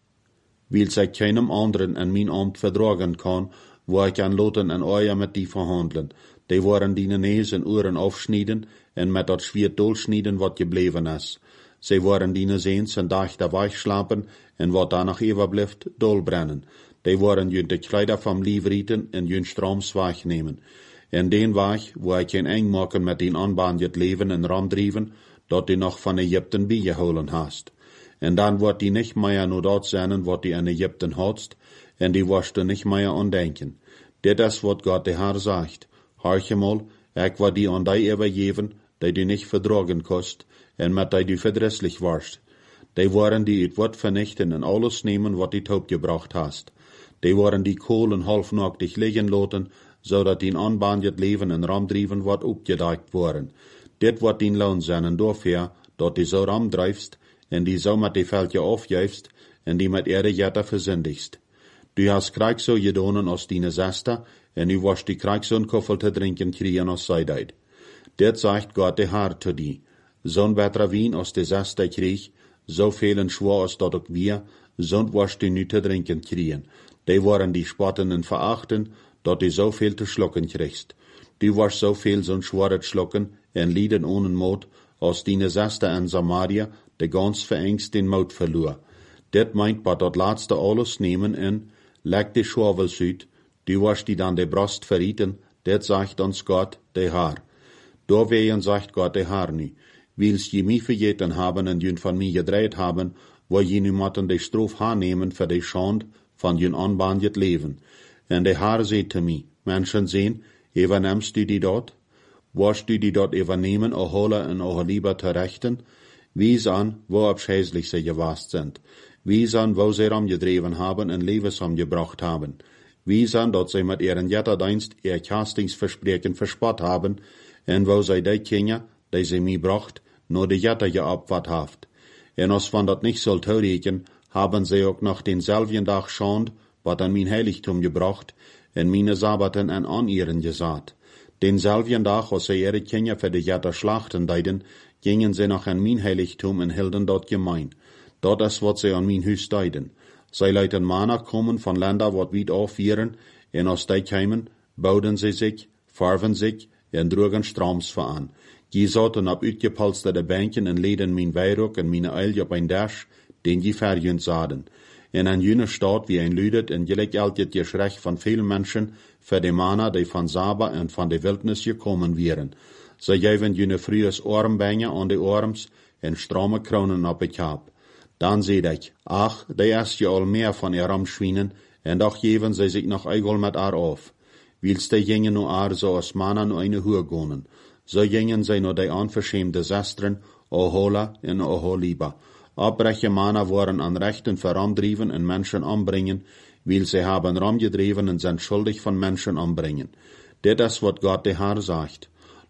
wil zij keinem anderen in mijn Amt verdragen kan, wou ik aan loten en euer met die verhandelen. Die waren die nees en oren afsnijden, en met dat zwiert dolsnijden wat gebleven is. Zij waren die zeens en dag daar wegslapen, en wat daar nog overblijft, dolbrennen. Die waren junt de kleider van liefrieten en junt strooms wegnemen. En den weg wou ik geen eng maken met die aanbaan het leven en ramdrieven, dat die nog van Egypten bijgehouden hast. En dan wordt die niet meer nur dat zijn wat die in Egypten hadst, en die worst er niet meer aan denken. Dit is wat God de Heer zegt. Hartje mal, ik wil die aan die overgeven, die die niet verdragen kost, en met die die verdrisselijk warst. Die waren die het woord vernichten en alles nemen wat die taub gebracht hast. Die waren die kolen halfnacktig liggen laten, zodat die aanbaan het leven en ramdrieven wordt opgedekt worden. Dit wordt die loon zijn en dafür, dat die zo ramdrijfst, en die zo met die veldje afjuifst, en die met ihre jetter verzindigst. Du hast krijg zo gedonen als die zester, en u was die krijg zo'n koffel te drinken kriegen als zij deed. Dit zegt God de Heer te die. Zo'n beter wien als de zester kreeg, zo velen schwor als dat ook wir, zo'n was die nu te drinken kriegen. Die waren die spotten en verachten, dat die zoveel te schlucken kriegst. Du was zoveel zo'n schwere schlucken en lieden ohne moed, als die zester in Samaria, de gans verengst den moed verloor. Dit meint wat dat laatste alles nemen en, leg de schwavels uit, du was die dan de brast verrieten, dit zegt ons God, de Heer. Doorwegen zegt God de Heer nu, wils je mij vergeten hebben en jun van mij gedreid hebben, wil je nu moeten de stroof aannemen voor de schand van jun aanbaan het leven. En de Heer zei te mij, mensen zien, übernimmst du die dort? Wirst du die dort übernehmen, o holen en o lieber te rechten? Wies aan, wo abscheißlich sie gewast sind. Wies aan, wo sie ramgedreven haben en levens gebracht haben. Wies aan, dat sie mit ihren Jetterdienst ihr Castingsversprechen verspott haben, en wo sie die Kinder, die sie mir bracht, nur die Jetter geopfert haft. En als van dat nicht soll toereken, haben sie auch noch denselben Tag schand, wat an mein Heiligtum gebracht, en meine Sabbaten en an ihren gesaat. Denselben Tag, als sie ihre Kinder für die Jetter schlachten deiden, gingen sie noch an mein Heiligtum en hielden dort gemein. Dat is wat sie an mein Huis deiden. Sie leiten Männer kommen von Ländern, wat weit auf wären, en als die kämen, bauden sie sich, farven sich, en drogen Stroms veran. Die saten op uitgepolsterde Bänken en leden mijn weirock en mijn eil op een dash, den die verjünt zaden. En an jene Stadt wie ein Lüdet en gelijk altjet Geschrech van veel Menschen, für die Männer, die von Saba en van de Wildnis gekommen wären. Sie geven jene frühes Armbänge an die Arms en strome Kronen op het Kap. Dan zei ik, ach, die is je al meer van ihr Ramschwienen, en doch geven sie sich noch eigel met haar auf. Wils die gingen nu haar so als Männer nu eine Hur gonen. So gingen sie nu die unverschämte Sestren, o hola en o holiba. Abbreche Männer waren an Rechten verramdrieven en Menschen anbringen, weil sie haben ramgedreven en sind schuldig von Menschen anbringen. Dit is wat God de Heer zegt.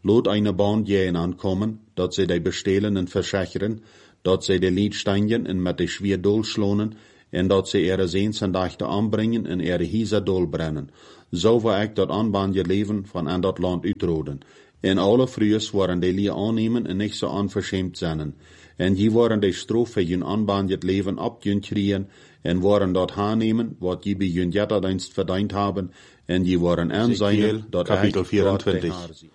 Lot eine Band jähen ankommen, dat sie die bestehlen en verzekeren, dat sie die Liedsteinjen en met die schwer dol schlonen, en dat ze ihre Sehnsendachte anbringen en ihre Hiese dol brennen. So war ik dat aanbandje leven van aan dat land uitroden. En alle frühers waren die lie aannemen en niet zo onverschämt zijn. En die waren die stroof voor jun aanbandje leven op jun kriegen, en waren dat aannemen, wat die bij jun jetterdienst verdient hebben, en die waren aanzien, dat Kapitel vierentwintig.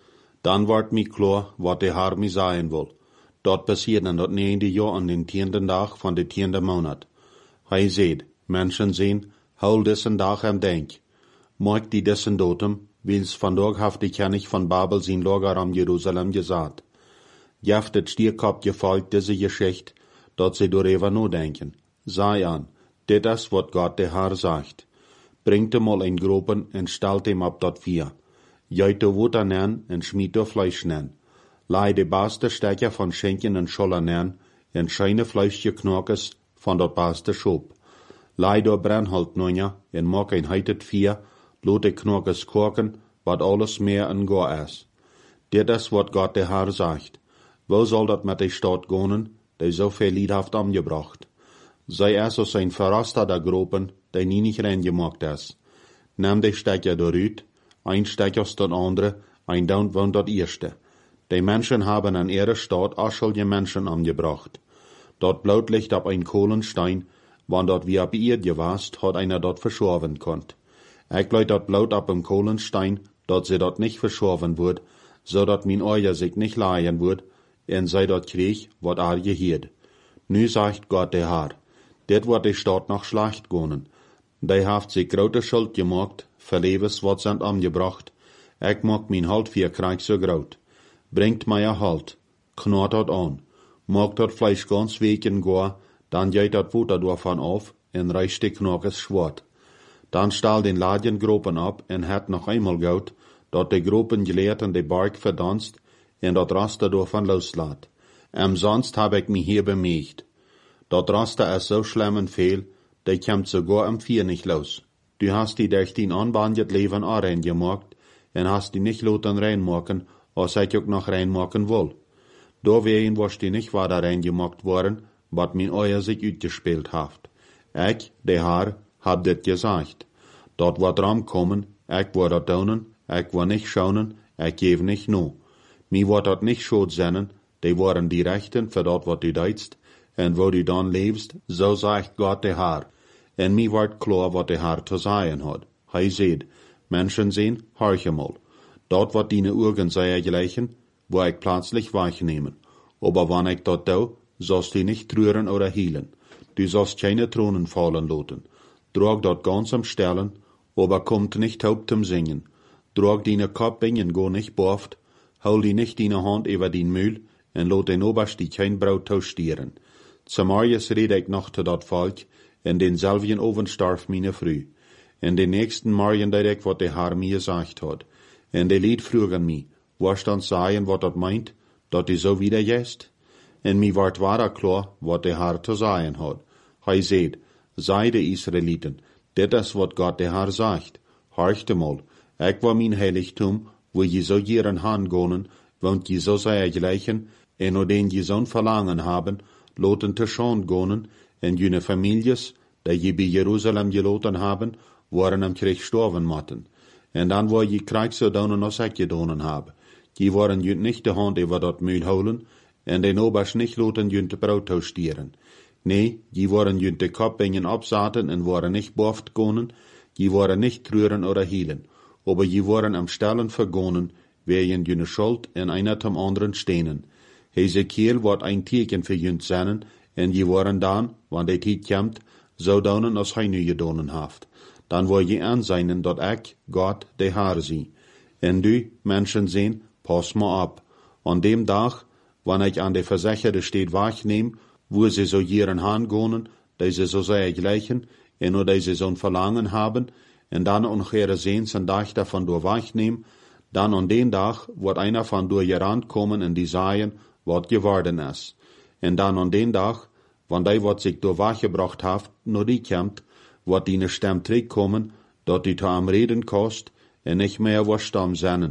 Dan wordt mij klaar wat de haar mij zijn wil. Dat passiert in dat negende jaar aan den tiende dag van de tiende maand. Hij zegt, mensen zien, hou dessen dag en denk. Maak die dessen datum, wils vandaag heeft de König van Babel zijn lager am Jerusalem gesagt. Jeft het stierkop gefolgt deze Geschichte, dat ze doorheen nadenken. Sei an, dit is wat Gott de Herr sagt. Bringt hem al in gropen en stelt hem op dat vier. Juit de Wutter nen en schmied de Fleisch nen. Lei de beste Stecker van Schenken en Scholler nen en scheine Fleischje Knorkes van dat beste Schop. Lei de Brennholt nonja en maak een heitet vier, lot de Knorkes korken, wat alles meer en goor is. Dit is wat Gott de Herr sagt. Wo soll dat met de Stadt gonen, die so viel Lied haft angebracht? Sei es aus ein Verraster der Gropen, die nie nicht reingemacht ist. Nimm de Stecker doorüt, ein Stecker aus dat andere, ein down wohnt dat erste. Die Menschen haben an ihre Stadt aschelje Menschen angebracht. Dort Blutlicht ab ein Kohlenstein, wann dort wie ab ihr gewast, hat einer dort verschorven konnt. Ich bleib dort Blut ab im Kohlenstein, dort sie dort nicht verschorven wird, so dat min Euer sich nicht leihen wird, en sei dort krieg, wat ar gehiert. Nu sagt Gott der Herr, dit wird die Stadt noch schlecht gonen. Die haft sich grote Schuld gemacht, verlebens wat sind angebracht, ich mag min Halt vier Krieg so groot. Bringt mir Halt, knurrt dort an, mag dort Fleisch ganz weken goa, dann geht dat Wutter davon auf, en reicht die Knorkes schwart. Dann stahl den Ladjen Gropen ab, en hat noch einmal gaut, dat die Gropen geleerten de Bark verdanst, en dat Raster davon loslaat. Am sonst hab ich mich hier bemächt. Dat Raster is so schlimm en veel, die kommt sogar am Vier nicht los. Du hast die durch den anbandjet Leben auch reingemacht, en hast die nicht loten reinmachen, als ich auch noch reinmachen will. Da wehen was die nicht weiter reingemacht worden, wat min Euer sich utgespielt haft. Ich, der Herr, hab dit gesagt. Dort wat ram kommen, ich war dort daunen, ich war nicht schaunen, ich geb nicht no. Mi wat dort nicht schuld sennen, die waren die Rechten für dort wat du deitst, en wo du dann lebst, so sagt Gott der Herr. En mi ward klar wat der Herr zu sagen hat. Hij seht, Menschen sehen, horche mal. Dort wat deine Augen sei gleichen, wo ich plötzlich wahrnehmen. Aber wann ich dort do, sollst du nicht rühren oder hielen. Du sollst keine Thronen fallen lassen. Drag dort ganz am Stellen, aber kommt nicht taub zum Singen. Drag deine Kopfbingen go nicht boft, hol die nicht deine Hand über den Mühl, en lot den Oberst die kein Brot toastieren. Zamarius red ich noch zu dat Volk, en denselben Oven starf meine Früh. En den nächsten Morgen deed ich, wat der Herr mir gesagt hat. En de Lied frugen mi, was dann sagen, wat dat meint, dat die so wieder jest? En mi ward wahrer klar, wat der Herr zu sagen hat. Hij seht, sei de Israeliten, dit is wat Gott der Herr sagt. Horchte mal, ich war mein Heiligtum, wo je so jieren hangonen, woont je so sei gleichen, en o den je zo'n verlangen haben, loten te schon gonen, en jene Families, die je bij Jerusalem geloten haben, waren am Krieg sterven matten. En dan war je Krieg so daunen als ik gedonen habe. Die waren jünt nicht de Hand über dat Mühl holen, en den Oberst nicht loten jünt Brot toastieren. Nee, die waren jünt de Kopfbingen absaten en waren nicht boft gonen, die waren nicht rühren oder hielen, aber die waren am Stellen vergonen, wegen jüne Schuld en einer zum anderen stehnen. Hesekiel wordt ein teken für jünt sennen, en die waren dan, wann de tijd komt, so daunen als hij nu gedonen haft. Dan wil je aanzien dat ik, Gott, de Herr zie. En du, Menschen sehen, pass mal ab. An dem Tag, wann ich an de Versicherte steht wahrnehm, wo sie so jieren hangonen, die sie so sehr gleichen, en nur die sie so'n Verlangen haben, en dan auch ihre Sehns en Dach davon durch wahrnehm, dann an den Tag wird einer von durch ihr Rand kommen en die sagen, wat geworden is. En dan an den Tag, wann die wat sich durch wachgebracht haft, nur die kommt, wat die ne Stem terugkommen, dat die te am Reden kost, en nicht mehr was stam sennen.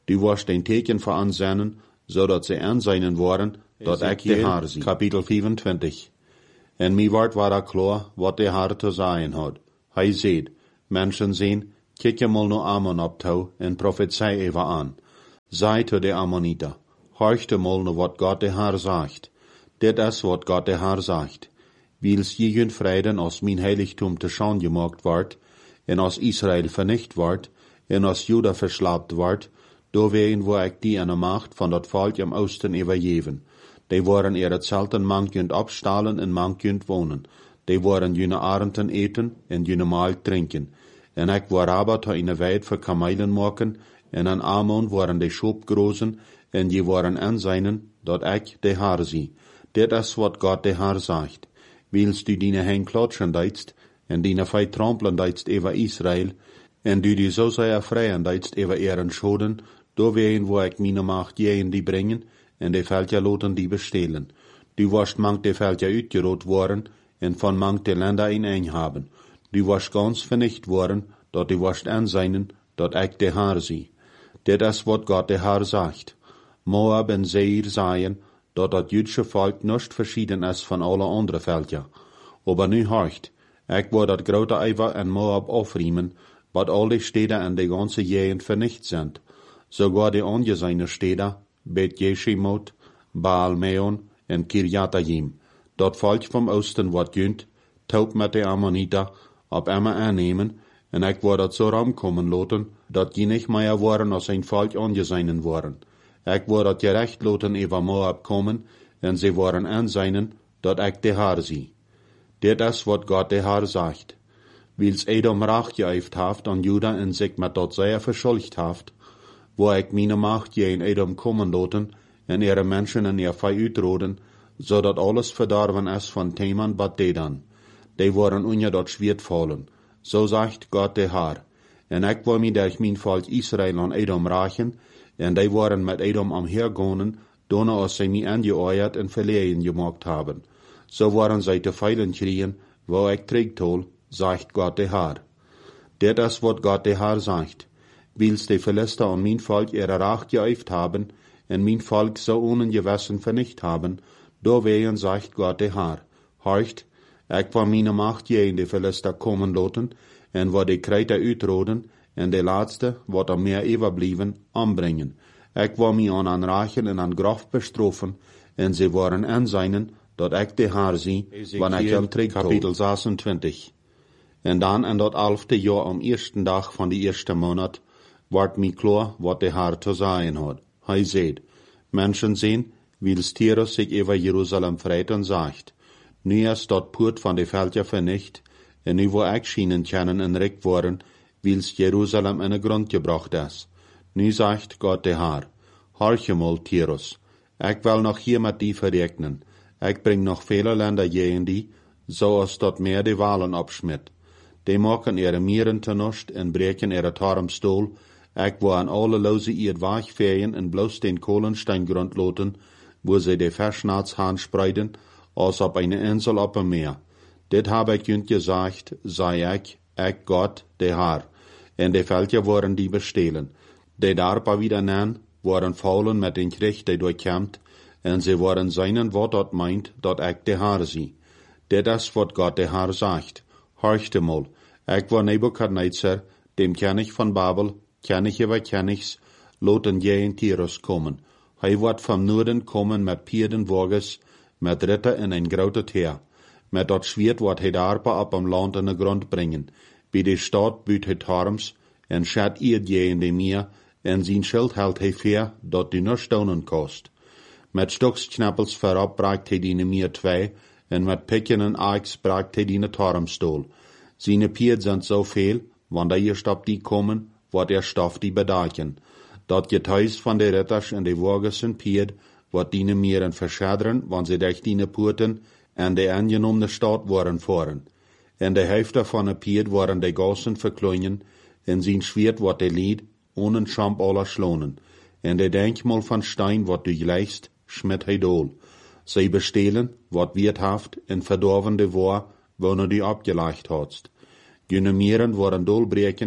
Du warst ein Teken voor aanzennen, zodat ze aanzijnen waren, dat ik de Haar zie. Kapitel vierentwintig. En mij wordt waar er klaar, wat de Haar te zeggen had. Hij zei, mensen zien, kijk je mal naar Ammon op toe en profetie even aan. Zei te de Ammoniter, horchte mal naar wat God de Haar zegt. Dit is wat God de Haar zegt. Wils jeden Frieden als mijn heiligtum te schande gemaakt wordt, en als Israël vernicht wordt, en als Juda verslaapt wordt, doorwegen wo ik die aan de macht van dat volk im Oosten overgeven. Die worden er hetzelfde mankend opstalen en mankend wonen. Die worden jene arenden eten en jene maal drinken. En ik word aber te eine weid voor kamelen maken, en aan Ammon worden die Schop grozen, en die worden aanzijnen, dat ik de Haar zie. Dit is wat God de Haar zegt. Wils du dine hen klotschen deitst, en dine fei trampelen deitst over Israël, en du die zo sehr freien deitst over ihren Schoden, doorwegen wo ik meine macht jeen die brengen, en de veltja loten die bestelen. Du warst mank de veltja uitgeroot worden, en van mank de Länder in een haben. Du warst ganz vernicht worden, dat du warst aanzijnen, dat ik de Haar zie. Dit is wat God de Haar zegt. Moab en Seir sagen, dat dat jüdische volk nicht verschieden is van alle andere veltja. Aber nu horcht, ik word dat grote Eiver en Moab aufriemen, wat al die steden en de ganze Gegend vernicht sind. Sogar die ongeseine steden, Bet Jeshimot, Baal Meon en Kirjatayim. Dat volk vom Osten wordt junt, taub met de Ammoniter, op emmer aannemen, en ik word dat zo ramkomen loten, dat die nicht meer worden als een volk ongeseinen worden. Ik word dat gerecht loten over Moab komen, en ze worden aanzijnen, dat ik de Haar zie. Dit is wat God de Haar zegt. Wils Edom racht geëifd heeft aan Juda en zich met dat zeer verschuldigd heeft, wo ik meine macht je in Edom komen loten, en ihre mensen en ihr Fei uitroden, zodat alles verdorven is van Teman bat Dedan. Die worden onder dat Schwert vallen. So zegt God de Haar. En ik wil mij durch mijn volk Israël aan Edom rachen, en die worden met Edom omhergonen, donne als zij mij aangeoeierd en verlegen gemaakt hebben. So worden zij te veilen kriegen, wo ik trägtol, zegt God de Haar. Dit is wat God de Haar zegt. Wils de Philister an mijn volk ihre Rache geëifd haben, en mijn volk so ohne Gewissen vernicht haben, doorwegen zegt God de Haar. Horcht, ik wil meine macht je in de Philister komen loten, en wat de Kreiter uitroden, en de laatste, wat er meer overblieben, ombrengen. Ik wil mij aan aanrachen en aan graf bestrofen, en ze worden aanzijnen, dat ik de Haar zie, wanneer ik hem terug Kapitel zesentwintig. En dan in dat elfde jaar am eersten dag van de eerste maand, wordt mij klaar wat de Haar te zeggen had. Hij zei, mensen zien, wils Tyrus zich over Jeruzalem vreit en zegt, nu is dat poort van de veldje vernicht, en nu wo ik schijnen kennen en rijk worden, wils Jeruzalem in de grond gebracht is. Nu zegt God de Haar, horche mal Tyrus, ik wil nog hier met die verrekenen, ik breng nog vele länder jeen die, zoals dat meer de walen opschmidt. Die maken ihre mieren te nust en breken ihre tarmstoel, ik wil aan alle loze ihr wegvegen en bloos den Kohlensteingrund loten, wo sie de Verschnats haan spreiden, als op eine Insel op een meer. Dit heb ik junt gezegd, zei ik, ik God, de Haar. En de veldje worden die bestelen. De daarpa wieder nen, worden faulen met den Krieg, die durchkämmt, en ze worden seinen wat dat meint, dat ik de Haar zie. Dit is wat God de Haar zegt. Horchte mal, ik wil Nebukadnezar, dem König van Babel, König über Königs, loten je in Tyrus komen. Hij wordt vom Noorden komen met Pierdenwagens, met Ritter in een grote Heer. Met dat Schwert wordt hij daarpa op een land in de grond brengen. Bij de stad buit hij tarms, en schat ihr je in de meer, en zijn schild held hij veer, dat die nur stonen kost. Met stoksknappels verop braakt hij die meer twee, en met pikken en aaks braakt hij die tarmstoel. Zijn pierd zijn zo veel, wanneer je stop die komen, wordt er stof die bedaken. Dat getuis van de ritters en de wagens en pierd, wordt die mieren verschaderen, wanneer ze durch die poorten en de aangenomene stad worden voeren. En de helft van de pierd worden de gassen verkleinen, en zijn schwert wordt de lied, ohne Schamp aller schlonen. En de denkmal van Stein wordt du gleichst, schmidt hij dool. Zij bestelen, wat wirthaft en verdorvende war, wanneer du abgelegt hast. Jene mieren worden dolbreken,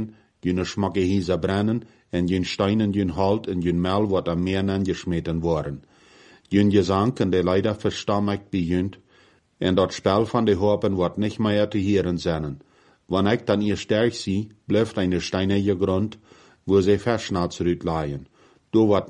jene schmacke Hieser brennen, en jene Steinen jene Halt en jene Mel wat am Meer angeschmeten worden. Jene Gesang en de leider verstammig bejunt, en dat Spel van de Hopen wat nicht mehr te hören zijn. Wann ik dan ihr sterk zie, blijft eine steinige Grund, wo sie verschnauzt rüt leien. Do wat